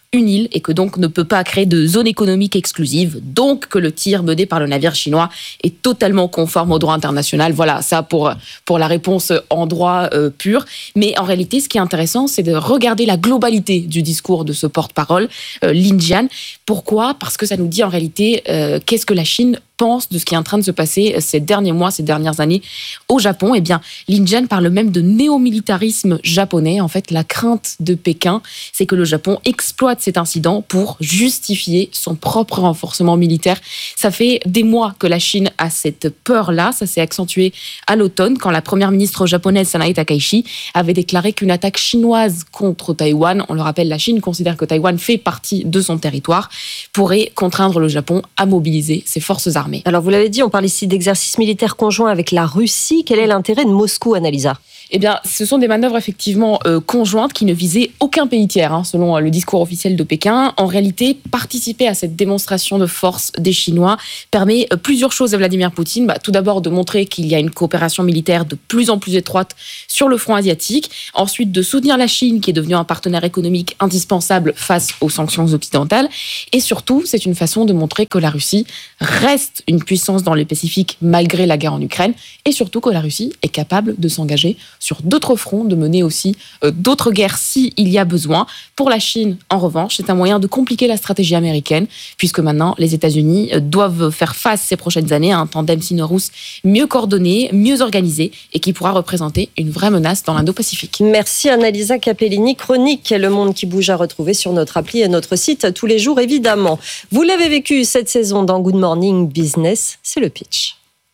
une île et que donc ne peut pas créer de zone économique exclusive, donc que le tir mené par le navire chinois est totalement conforme au droit international. Voilà, ça pour la réponse en droit pur. Mais en réalité, ce qui est intéressant, c'est de regarder la globalité du discours de ce porte-parole, Lin Jian. Pourquoi ? Parce que ça nous dit en réalité qu'est-ce que la Chine pense de ce qui est en train de se passer ces derniers mois, ces dernières années au Japon. Eh bien, Lin Jian parle même de néomilitarisme japonais. En fait, la crainte de Pékin, c'est que le Japon exploite cet incident pour justifier son propre renforcement militaire. Ça fait des mois que la Chine a cette peur-là. Ça s'est accentué à l'automne quand la première ministre japonaise Sanae Takaichi avait déclaré qu'une attaque chinoise contre Taïwan, on le rappelle, la Chine considère que Taïwan fait partie de son territoire, pourrait contraindre le Japon à mobiliser ses forces armées. Alors vous l'avez dit, on parle ici d'exercices militaires conjoints avec la Russie. Quel est l'intérêt de Moscou, Annalisa ? Eh bien, ce sont des manœuvres effectivement conjointes qui ne visaient aucun pays tiers, selon le discours officiel de Pékin. En réalité, participer à cette démonstration de force des Chinois permet plusieurs choses à Vladimir Poutine. Tout d'abord, de montrer qu'il y a une coopération militaire de plus en plus étroite sur le front asiatique. Ensuite, de soutenir la Chine, qui est devenue un partenaire économique indispensable face aux sanctions occidentales. Et surtout, c'est une façon de montrer que la Russie reste une puissance dans le Pacifique malgré la guerre en Ukraine. Et surtout que la Russie est capable de s'engager sur d'autres fronts, de mener aussi d'autres guerres s'il y a besoin. Pour la Chine, en revanche, c'est un moyen de compliquer la stratégie américaine, puisque maintenant, les États-Unis doivent faire face ces prochaines années à un tandem sino-russe mieux coordonné, mieux organisé, et qui pourra représenter une vraie menace dans l'Indo-Pacifique. Merci Annalisa Capellini. Chronique Le Monde qui bouge à retrouver sur notre appli et notre site tous les jours, évidemment. Vous l'avez vécu cette saison dans Good Morning Business, c'est le pitch.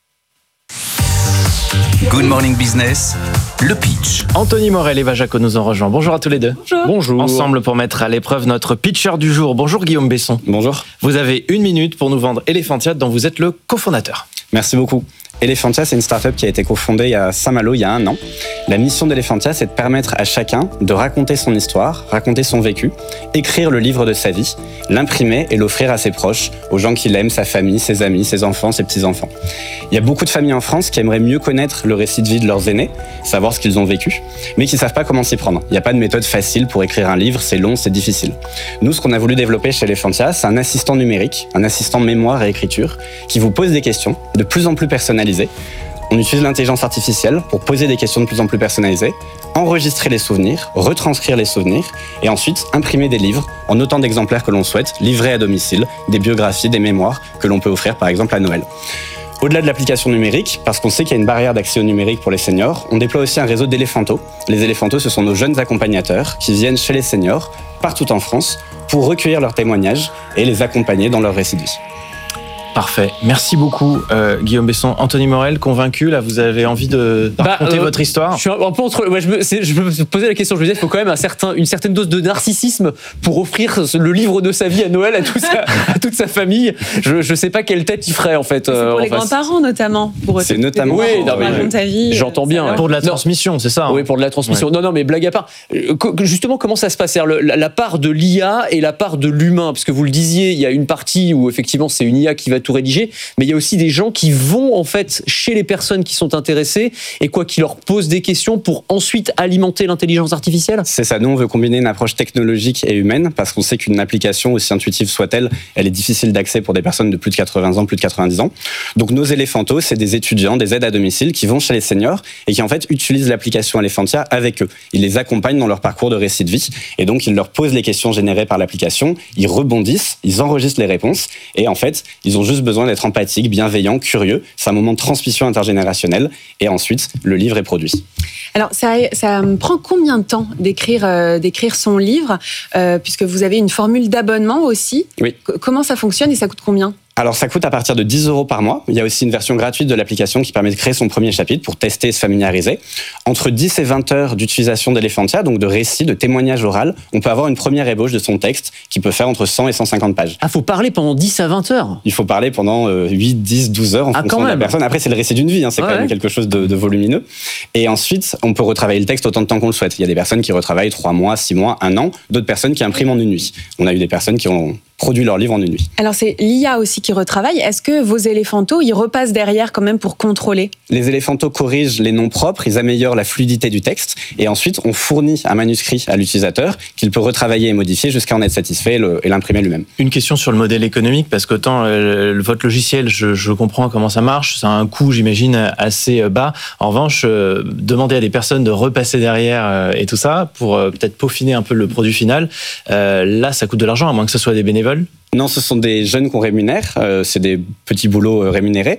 Good Morning Business, le pitch. Anthony Morel et Eva Jaco nous ont rejoints. Bonjour à tous les deux. Bonjour. Ensemble pour mettre à l'épreuve notre pitcher du jour. Bonjour Guillaume Besson. Bonjour. Vous avez 1 minute pour nous vendre Elephantia, dont vous êtes le cofondateur. Merci beaucoup. Elephantia, c'est une start-up qui a été cofondée à Saint-Malo il y a 1 an. La mission d'Elephantia, c'est de permettre à chacun de raconter son histoire, raconter son vécu, écrire le livre de sa vie, l'imprimer et l'offrir à ses proches, aux gens qu'il aime, sa famille, ses amis, ses enfants, ses petits-enfants. Il y a beaucoup de familles en France qui aimeraient mieux connaître le récit de vie de leurs aînés, savoir ce qu'ils ont vécu, mais qui ne savent pas comment s'y prendre. Il n'y a pas de méthode facile pour écrire un livre, c'est long, c'est difficile. Nous, ce qu'on a voulu développer chez Elephantia, c'est un assistant numérique, un assistant mémoire et écriture, qui vous pose des questions de plus en plus personnalisées. On utilise l'intelligence artificielle pour poser des questions de plus en plus personnalisées, enregistrer les souvenirs, retranscrire les souvenirs et ensuite imprimer des livres en autant d'exemplaires que l'on souhaite, livrés à domicile, des biographies, des mémoires que l'on peut offrir par exemple à Noël. Au-delà de l'application numérique, parce qu'on sait qu'il y a une barrière d'accès au numérique pour les seniors, on déploie aussi un réseau d'éléphantos. Les éléphantos, ce sont nos jeunes accompagnateurs qui viennent chez les seniors, partout en France, pour recueillir leurs témoignages et les accompagner dans leur récit de vie. Parfait. Merci beaucoup, Guillaume Besson. Anthony Morel, convaincu, là, vous avez envie de raconter votre histoire? Je suis un peu entre. Ouais, je me posais la question, je me disais, il faut quand même une certaine dose de narcissisme pour offrir le livre de sa vie à Noël à toute sa famille. Je sais pas quelle tête il ferait, en fait. C'est pour les grands-parents, notamment. C'est notamment. Oui, de ta vie. J'entends bien. Pour de la transmission, c'est ça? Oui, pour de la transmission. Ouais. Non, mais blague à part. Justement, comment ça se passe? La part de l'IA et la part de l'humain, parce que vous le disiez, il y a une partie où, effectivement, c'est une IA qui va tout rédiger, mais il y a aussi des gens qui vont en fait chez les personnes qui sont intéressées et qui leur posent des questions pour ensuite alimenter l'intelligence artificielle. C'est ça, nous on veut combiner une approche technologique et humaine parce qu'on sait qu'une application aussi intuitive soit-elle, elle est difficile d'accès pour des personnes de plus de 80 ans, plus de 90 ans. Donc nos éléphantos, c'est des étudiants, des aides à domicile qui vont chez les seniors et qui en fait utilisent l'application Elephantia avec eux. Ils les accompagnent dans leur parcours de récit de vie et donc ils leur posent les questions générées par l'application, ils rebondissent, ils enregistrent les réponses et en fait ils ont juste besoin d'être empathique, bienveillant, curieux. C'est un moment de transmission intergénérationnelle et ensuite le livre est produit. Alors ça prend combien de temps d'écrire son livre puisque vous avez une formule d'abonnement aussi? Oui. Comment ça fonctionne et ça coûte combien? Alors ça coûte à partir de 10 € par mois. Il y a aussi une version gratuite de l'application qui permet de créer son premier chapitre pour tester et se familiariser. Entre 10 et 20 heures d'utilisation d'Elephantia, donc de récits, de témoignages oral, on peut avoir une première ébauche de son texte qui peut faire entre 100 et 150 pages. Ah, faut parler pendant 10 à 20 heures? Il faut parler pendant 8, 10, 12 heures en fonction de la personne. Après, c'est le récit d'une vie, c'est quand même quelque chose de volumineux. Et ensuite, on peut retravailler le texte autant de temps qu'on le souhaite. Il y a des personnes qui retravaillent 3 mois, 6 mois, 1 an, d'autres personnes qui impriment en 1 nuit. On a eu des personnes qui ont produit leur livre en une nuit. Alors c'est l'IA aussi qui retravaille. Est-ce que vos éléphantos, ils repassent derrière quand même pour contrôler? Les éléphantos corrigent les noms propres, ils améliorent la fluidité du texte et ensuite on fournit un manuscrit à l'utilisateur qu'il peut retravailler et modifier jusqu'à en être satisfait et l'imprimer lui-même. Une question sur le modèle économique, parce qu'autant votre logiciel, je comprends comment ça marche, ça a un coût, j'imagine, assez bas. En revanche, demander à des personnes de repasser derrière et tout ça pour peut-être peaufiner un peu le produit final, là ça coûte de l'argent, à moins que ce soit des bénévoles. Non, ce sont des jeunes qu'on rémunère, c'est des petits boulots rémunérés.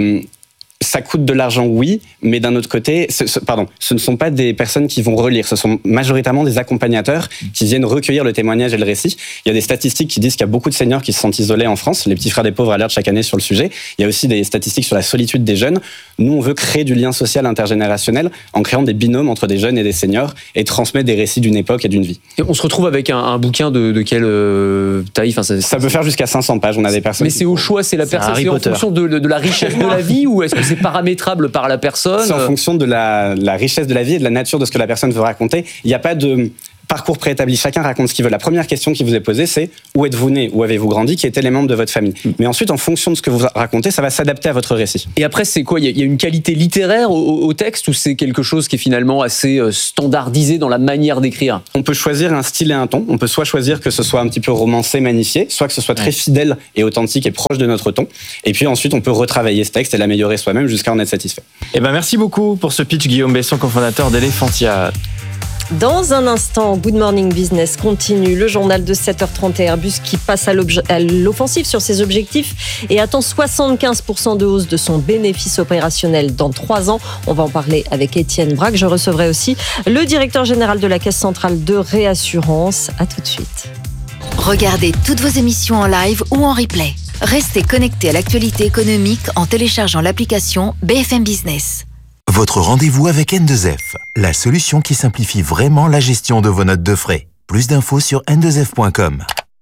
Ça coûte de l'argent, oui, mais d'un autre côté, ce ne sont pas des personnes qui vont relire, ce sont majoritairement des accompagnateurs qui viennent recueillir le témoignage et le récit. Il y a des statistiques qui disent qu'il y a beaucoup de seniors qui se sentent isolés en France. Les petits frères des pauvres alertent chaque année sur le sujet. Il y a aussi des statistiques sur la solitude des jeunes. Nous, on veut créer du lien social intergénérationnel en créant des binômes entre des jeunes et des seniors et transmettre des récits d'une époque et d'une vie. Et on se retrouve avec un bouquin de quelle taille? Ça peut faire jusqu'à 500 pages. On a des personnes. Mais c'est au choix, c'est la personne, c'est en fonction de la richesse de la vie, ou est-ce que c'est paramétrable par la personne? C'est en fonction de la richesse de la vie et de la nature de ce que la personne veut raconter. Il n'y a pas de parcours préétabli. Chacun raconte ce qu'il veut. La première question qui vous est posée, c'est où êtes-vous né, où avez-vous grandi, qui étaient les membres de votre famille. Mais ensuite, en fonction de ce que vous racontez, ça va s'adapter à votre récit. Et après, c'est quoi? Il y a une qualité littéraire au texte, ou c'est quelque chose qui est finalement assez standardisé dans la manière d'écrire? On peut choisir un style et un ton. On peut soit choisir que ce soit un petit peu romancé, magnifié, soit que ce soit très fidèle et authentique et proche de notre ton. Et puis ensuite, on peut retravailler ce texte et l'améliorer soi-même jusqu'à en être satisfait. Eh ben, merci beaucoup pour ce pitch, Guillaume Besson, cofondateur d'Elephantia. Dans un instant, Good Morning Business continue. Le journal de 7h30 et Airbus qui passe à l'offensive sur ses objectifs et attend 75% de hausse de son bénéfice opérationnel dans 3 ans. On va en parler avec Étienne Braque. Je recevrai aussi le directeur général de la Caisse centrale de réassurance. À tout de suite. Regardez toutes vos émissions en live ou en replay. Restez connectés à l'actualité économique en téléchargeant l'application BFM Business. Votre rendez-vous avec N2F, la solution qui simplifie vraiment la gestion de vos notes de frais. Plus d'infos sur n2f.com.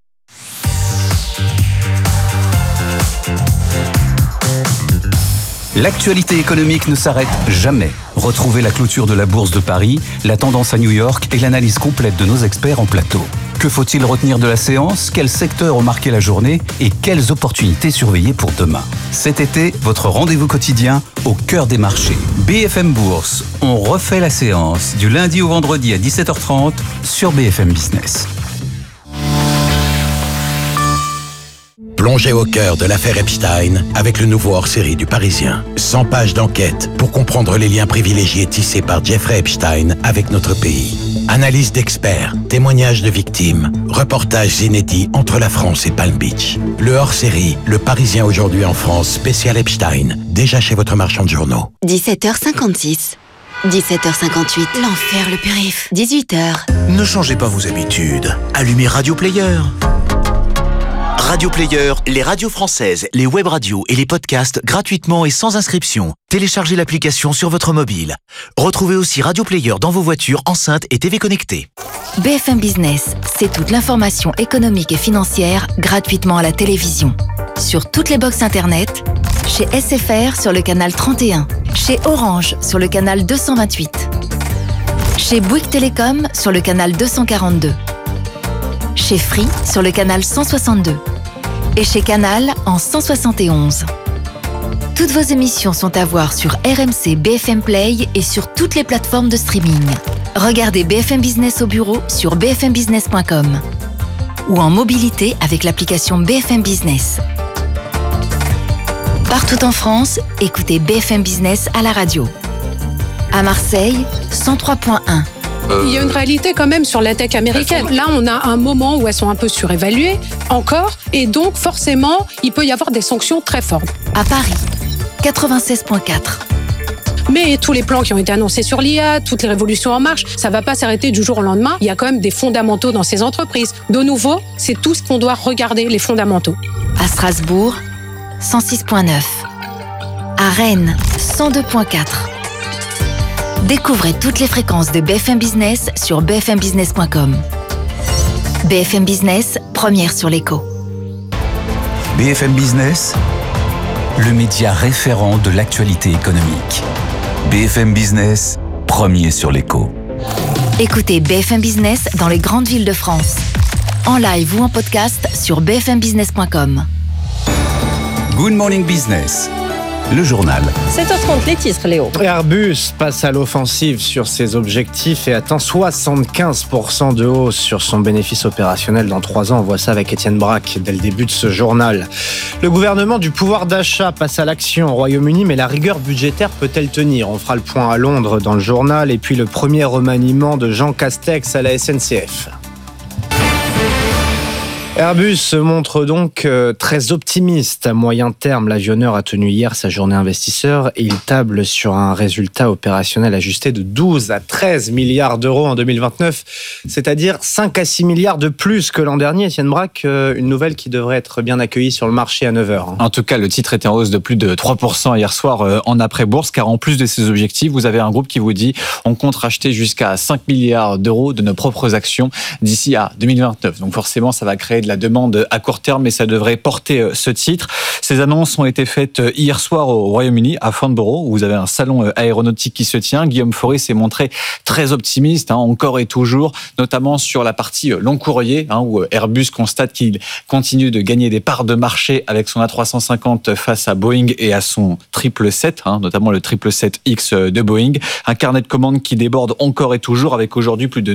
L'actualité économique ne s'arrête jamais. Retrouvez la clôture de la Bourse de Paris, la tendance à New York et l'analyse complète de nos experts en plateau. Que faut-il retenir de la séance? Quels secteurs ont marqué la journée? Et quelles opportunités surveiller pour demain? Cet été, votre rendez-vous quotidien au cœur des marchés. BFM Bourse, on refait la séance du lundi au vendredi à 17h30 sur BFM Business. Plongez au cœur de l'affaire Epstein avec le nouveau hors-série du Parisien. 100 pages d'enquête pour comprendre les liens privilégiés tissés par Jeffrey Epstein avec notre pays. Analyse d'experts, témoignages de victimes, reportages inédits entre la France et Palm Beach. Le hors-série, Le Parisien aujourd'hui en France, spécial Epstein, déjà chez votre marchand de journaux. 17h56. 17h58. L'enfer, le périph'. 18h. Ne changez pas vos habitudes. Allumez Radio Player. Radio Player, les radios françaises, les web radios et les podcasts gratuitement et sans inscription. Téléchargez l'application sur votre mobile. Retrouvez aussi Radio Player dans vos voitures, enceintes et TV connectées. BFM Business, c'est toute l'information économique et financière gratuitement à la télévision. Sur toutes les box internet, chez SFR sur le canal 31, chez Orange sur le canal 228, chez Bouygues Télécom sur le canal 242, chez Free sur le canal 162 et chez Canal en 171. Toutes vos émissions sont à voir sur RMC BFM Play et sur toutes les plateformes de streaming. Regardez BFM Business au bureau sur bfmbusiness.com ou en mobilité avec l'application BFM Business. Partout en France, écoutez BFM Business à la radio. À Marseille, 103.1. Il y a une réalité quand même sur la tech américaine. Là, on a un moment où elles sont un peu surévaluées, encore, et donc forcément, il peut y avoir des sanctions très fortes. À Paris, 96.4. Mais tous les plans qui ont été annoncés sur l'IA, toutes les révolutions en marche, ça ne va pas s'arrêter du jour au lendemain. Il y a quand même des fondamentaux dans ces entreprises. De nouveau, c'est tout ce qu'on doit regarder, les fondamentaux. À Strasbourg, 106.9. À Rennes, 102.4. Découvrez toutes les fréquences de BFM Business sur bfmbusiness.com. BFM Business, première sur l'écho. BFM Business, le média référent de l'actualité économique. BFM Business, premier sur l'écho. Écoutez BFM Business dans les grandes villes de France. en live ou en podcast sur bfmbusiness.com. Good Morning Business, le journal. 7h30, les titres, Léo. Airbus passe à l'offensive sur ses objectifs et atteint 75% de hausse sur son bénéfice opérationnel dans 3 ans. On voit ça avec Étienne Braque dès le début de ce journal. Le gouvernement du pouvoir d'achat passe à l'action au Royaume-Uni, mais la rigueur budgétaire peut-elle tenir ? On fera le point à Londres dans le journal. Et puis le premier remaniement de Jean Castex à la SNCF. Airbus se montre donc très optimiste à moyen terme. L'avionneur a tenu hier sa journée investisseur et il table sur un résultat opérationnel ajusté de 12 à 13 milliards d'euros en 2029, c'est-à-dire 5 à 6 milliards de plus que l'an dernier. Étienne Braque, une nouvelle qui devrait être bien accueillie sur le marché à 9h. En tout cas, le titre était en hausse de plus de 3% hier soir en après-bourse, car en plus de ses objectifs, vous avez un groupe qui vous dit on compte racheter jusqu'à 5 milliards d'euros de nos propres actions d'ici à 2029. Donc forcément, ça va créer de la demande à court terme, mais ça devrait porter ce titre. Ces annonces ont été faites hier soir au Royaume-Uni, à Farnborough, où vous avez un salon aéronautique qui se tient. Guillaume Fauré s'est montré très optimiste, encore et toujours, notamment sur la partie long courrier, où Airbus constate qu'il continue de gagner des parts de marché avec son A350 face à Boeing et à son 777, notamment le 777X de Boeing. Un carnet de commandes qui déborde encore et toujours, avec aujourd'hui plus de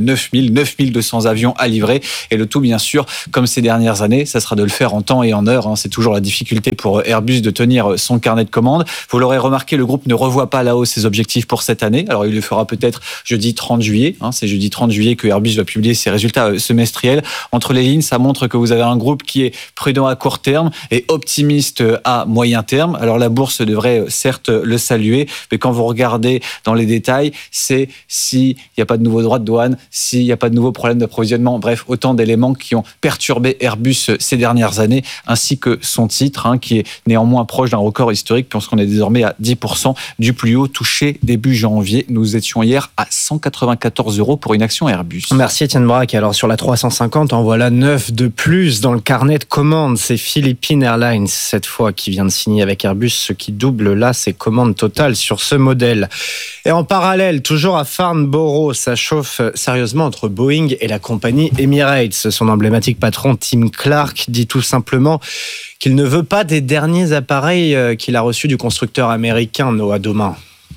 9200 avions à livrer. Et le tout, bien sûr, comme ces dernières années, ça sera de le faire en temps et en heure. C'est toujours la difficulté pour Airbus de tenir son carnet de commandes. Vous l'aurez remarqué, le groupe ne revoit pas à la hausse ses objectifs pour cette année. Alors, il le fera peut-être jeudi 30 juillet. C'est jeudi 30 juillet que Airbus va publier ses résultats semestriels. Entre les lignes, ça montre que vous avez un groupe qui est prudent à court terme et optimiste à moyen terme. Alors, la bourse devrait certes le saluer, mais quand vous regardez dans les détails, c'est s'il n'y a pas de nouveaux droits de douane, s'il n'y a pas de nouveaux problèmes d'approvisionnement, bref, autant d'éléments qui ont perturbé Airbus ces dernières années, ainsi que son titre, qui est néanmoins proche d'un record historique, puisqu'on est désormais à 10% du plus haut touché début janvier. Nous étions hier à 194 € pour une action Airbus. Merci Étienne Braque. Alors sur la 350, en voilà 9 de plus dans le carnet de commandes. C'est Philippine Airlines, cette fois, qui vient de signer avec Airbus, ce qui double là ses commandes totales sur ce modèle. Et en parallèle, toujours à Farnborough, ça chauffe sérieusement entre Boeing et la compagnie Emirates. Son emblématique patron Tim Clark dit tout simplement qu'il ne veut pas des derniers appareils qu'il a reçus du constructeur américain Noah Domain.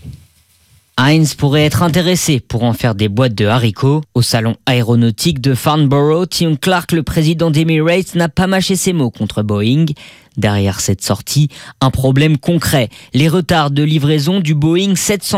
Heinz pourrait être intéressé pour en faire des boîtes de haricots. Au salon aéronautique de Farnborough, Tim Clark, le président d'Emirates, n'a pas mâché ses mots contre Boeing. Derrière cette sortie, un problème concret. Les retards de livraison du Boeing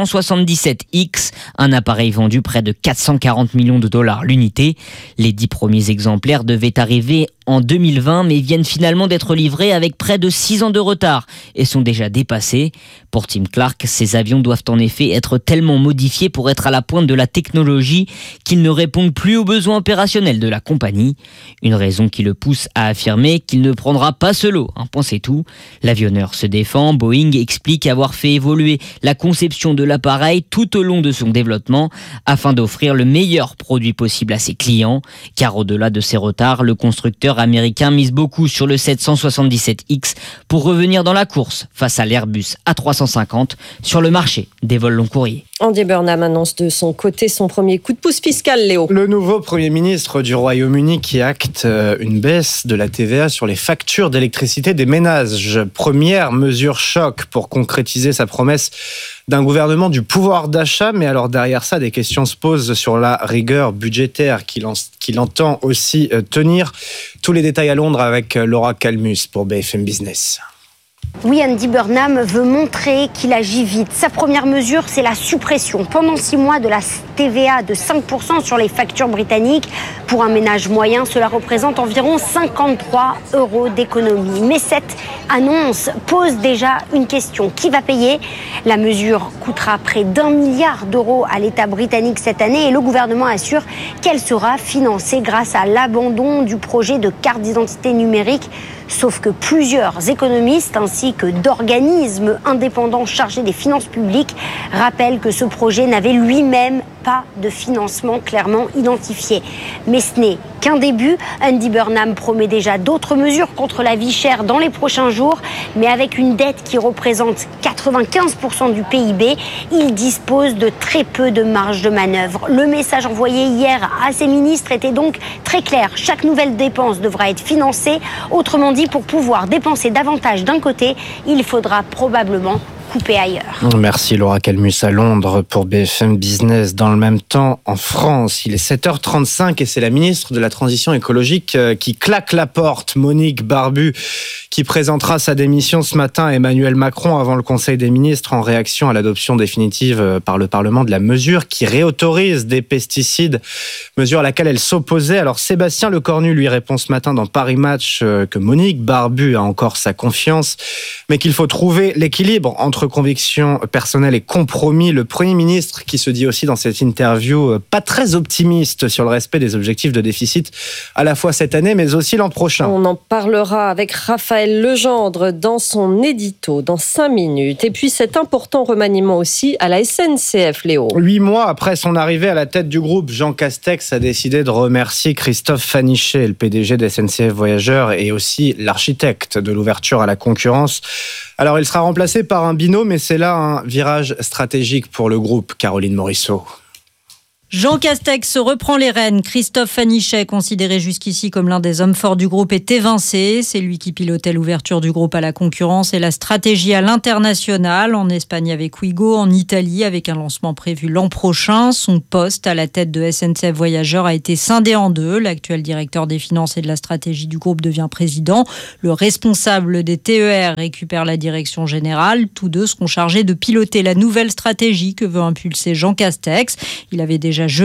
777X, un appareil vendu près de 440 millions de dollars l'unité. Les 10 premiers exemplaires devaient arriver en 2020, mais viennent finalement d'être livrés avec près de 6 ans de retard et sont déjà dépassés. Pour Tim Clark, ces avions doivent en effet être tellement modifiés pour être à la pointe de la technologie qu'ils ne répondent plus aux besoins opérationnels de la compagnie. Une raison qui le pousse à affirmer qu'il ne prendra pas ce lot. C'est tout. L'avionneur se défend. Boeing explique avoir fait évoluer la conception de l'appareil tout au long de son développement afin d'offrir le meilleur produit possible à ses clients. Car au-delà de ces retards, le constructeur américain mise beaucoup sur le 777X pour revenir dans la course face à l'Airbus A350 sur le marché des vols long courriers. Andy Burnham annonce de son côté son premier coup de pouce fiscal, Léo. Le nouveau Premier ministre du Royaume-Uni qui acte une baisse de la TVA sur les factures d'électricité des ménages. Première mesure choc pour concrétiser sa promesse d'un gouvernement du pouvoir d'achat. Mais alors derrière ça, des questions se posent sur la rigueur budgétaire qu'il entend aussi tenir. Tous les détails à Londres avec Laura Calmus pour BFM Business. Oui, Andy Burnham veut montrer qu'il agit vite. Sa première mesure, c'est la suppression pendant 6 mois de la TVA de 5% sur les factures britanniques. Pour un ménage moyen, cela représente environ 53 € d'économie. Mais cette annonce pose déjà une question. Qui va payer ? La mesure coûtera près d'1 milliard d'euros à l'État britannique cette année et le gouvernement assure qu'elle sera financée grâce à l'abandon du projet de carte d'identité numérique. Sauf que plusieurs économistes ainsi que d'organismes indépendants chargés des finances publiques rappellent que ce projet n'avait lui-même pas de financement clairement identifié. Mais ce n'est qu'un début. Andy Burnham promet déjà d'autres mesures contre la vie chère dans les prochains jours, mais avec une dette qui représente 95% du PIB, il dispose de très peu de marge de manœuvre. Le message envoyé hier à ses ministres était donc très clair. Chaque nouvelle dépense devra être financée. Autrement dit, pour pouvoir dépenser davantage d'un côté, il faudra probablement couper ailleurs. Merci Laura Calmus à Londres pour BFM Business. Dans le même temps, en France, il est 7h35 et c'est la ministre de la Transition écologique qui claque la porte, Monique Barbu, qui présentera sa démission ce matin à Emmanuel Macron avant le Conseil des ministres en réaction à l'adoption définitive par le Parlement de la mesure qui réautorise des pesticides, mesure à laquelle elle s'opposait. Alors Sébastien Lecornu lui répond ce matin dans Paris Match que Monique Barbu a encore sa confiance, mais qu'il faut trouver l'équilibre entre convictions personnelles et compromis. Le Premier ministre qui se dit aussi dans cette interview pas très optimiste sur le respect des objectifs de déficit à la fois cette année mais aussi l'an prochain. On en parlera avec Raphaël Legendre dans son édito dans 5 minutes. Et puis cet important remaniement aussi à la SNCF, Léo. 8 mois après son arrivée à la tête du groupe, Jean Castex a décidé de remercier Christophe Fanichet, le PDG de SNCF Voyageurs et aussi l'architecte de l'ouverture à la concurrence. Alors il sera remplacé par un binôme et c'est là un virage stratégique pour le groupe. Caroline Morisseau. Jean Castex reprend les rênes. Christophe Fanichet, considéré jusqu'ici comme l'un des hommes forts du groupe, est évincé. C'est lui qui pilotait l'ouverture du groupe à la concurrence et la stratégie à l'international, en Espagne avec Ouigo, en Italie avec un lancement prévu l'an prochain. Son poste à la tête de SNCF Voyageurs a été scindé en deux. L'actuel directeur des finances et de la stratégie du groupe devient président. Le responsable des TER récupère la direction générale. Tous deux seront chargés de piloter la nouvelle stratégie que veut impulser Jean Castex. Il avait déjà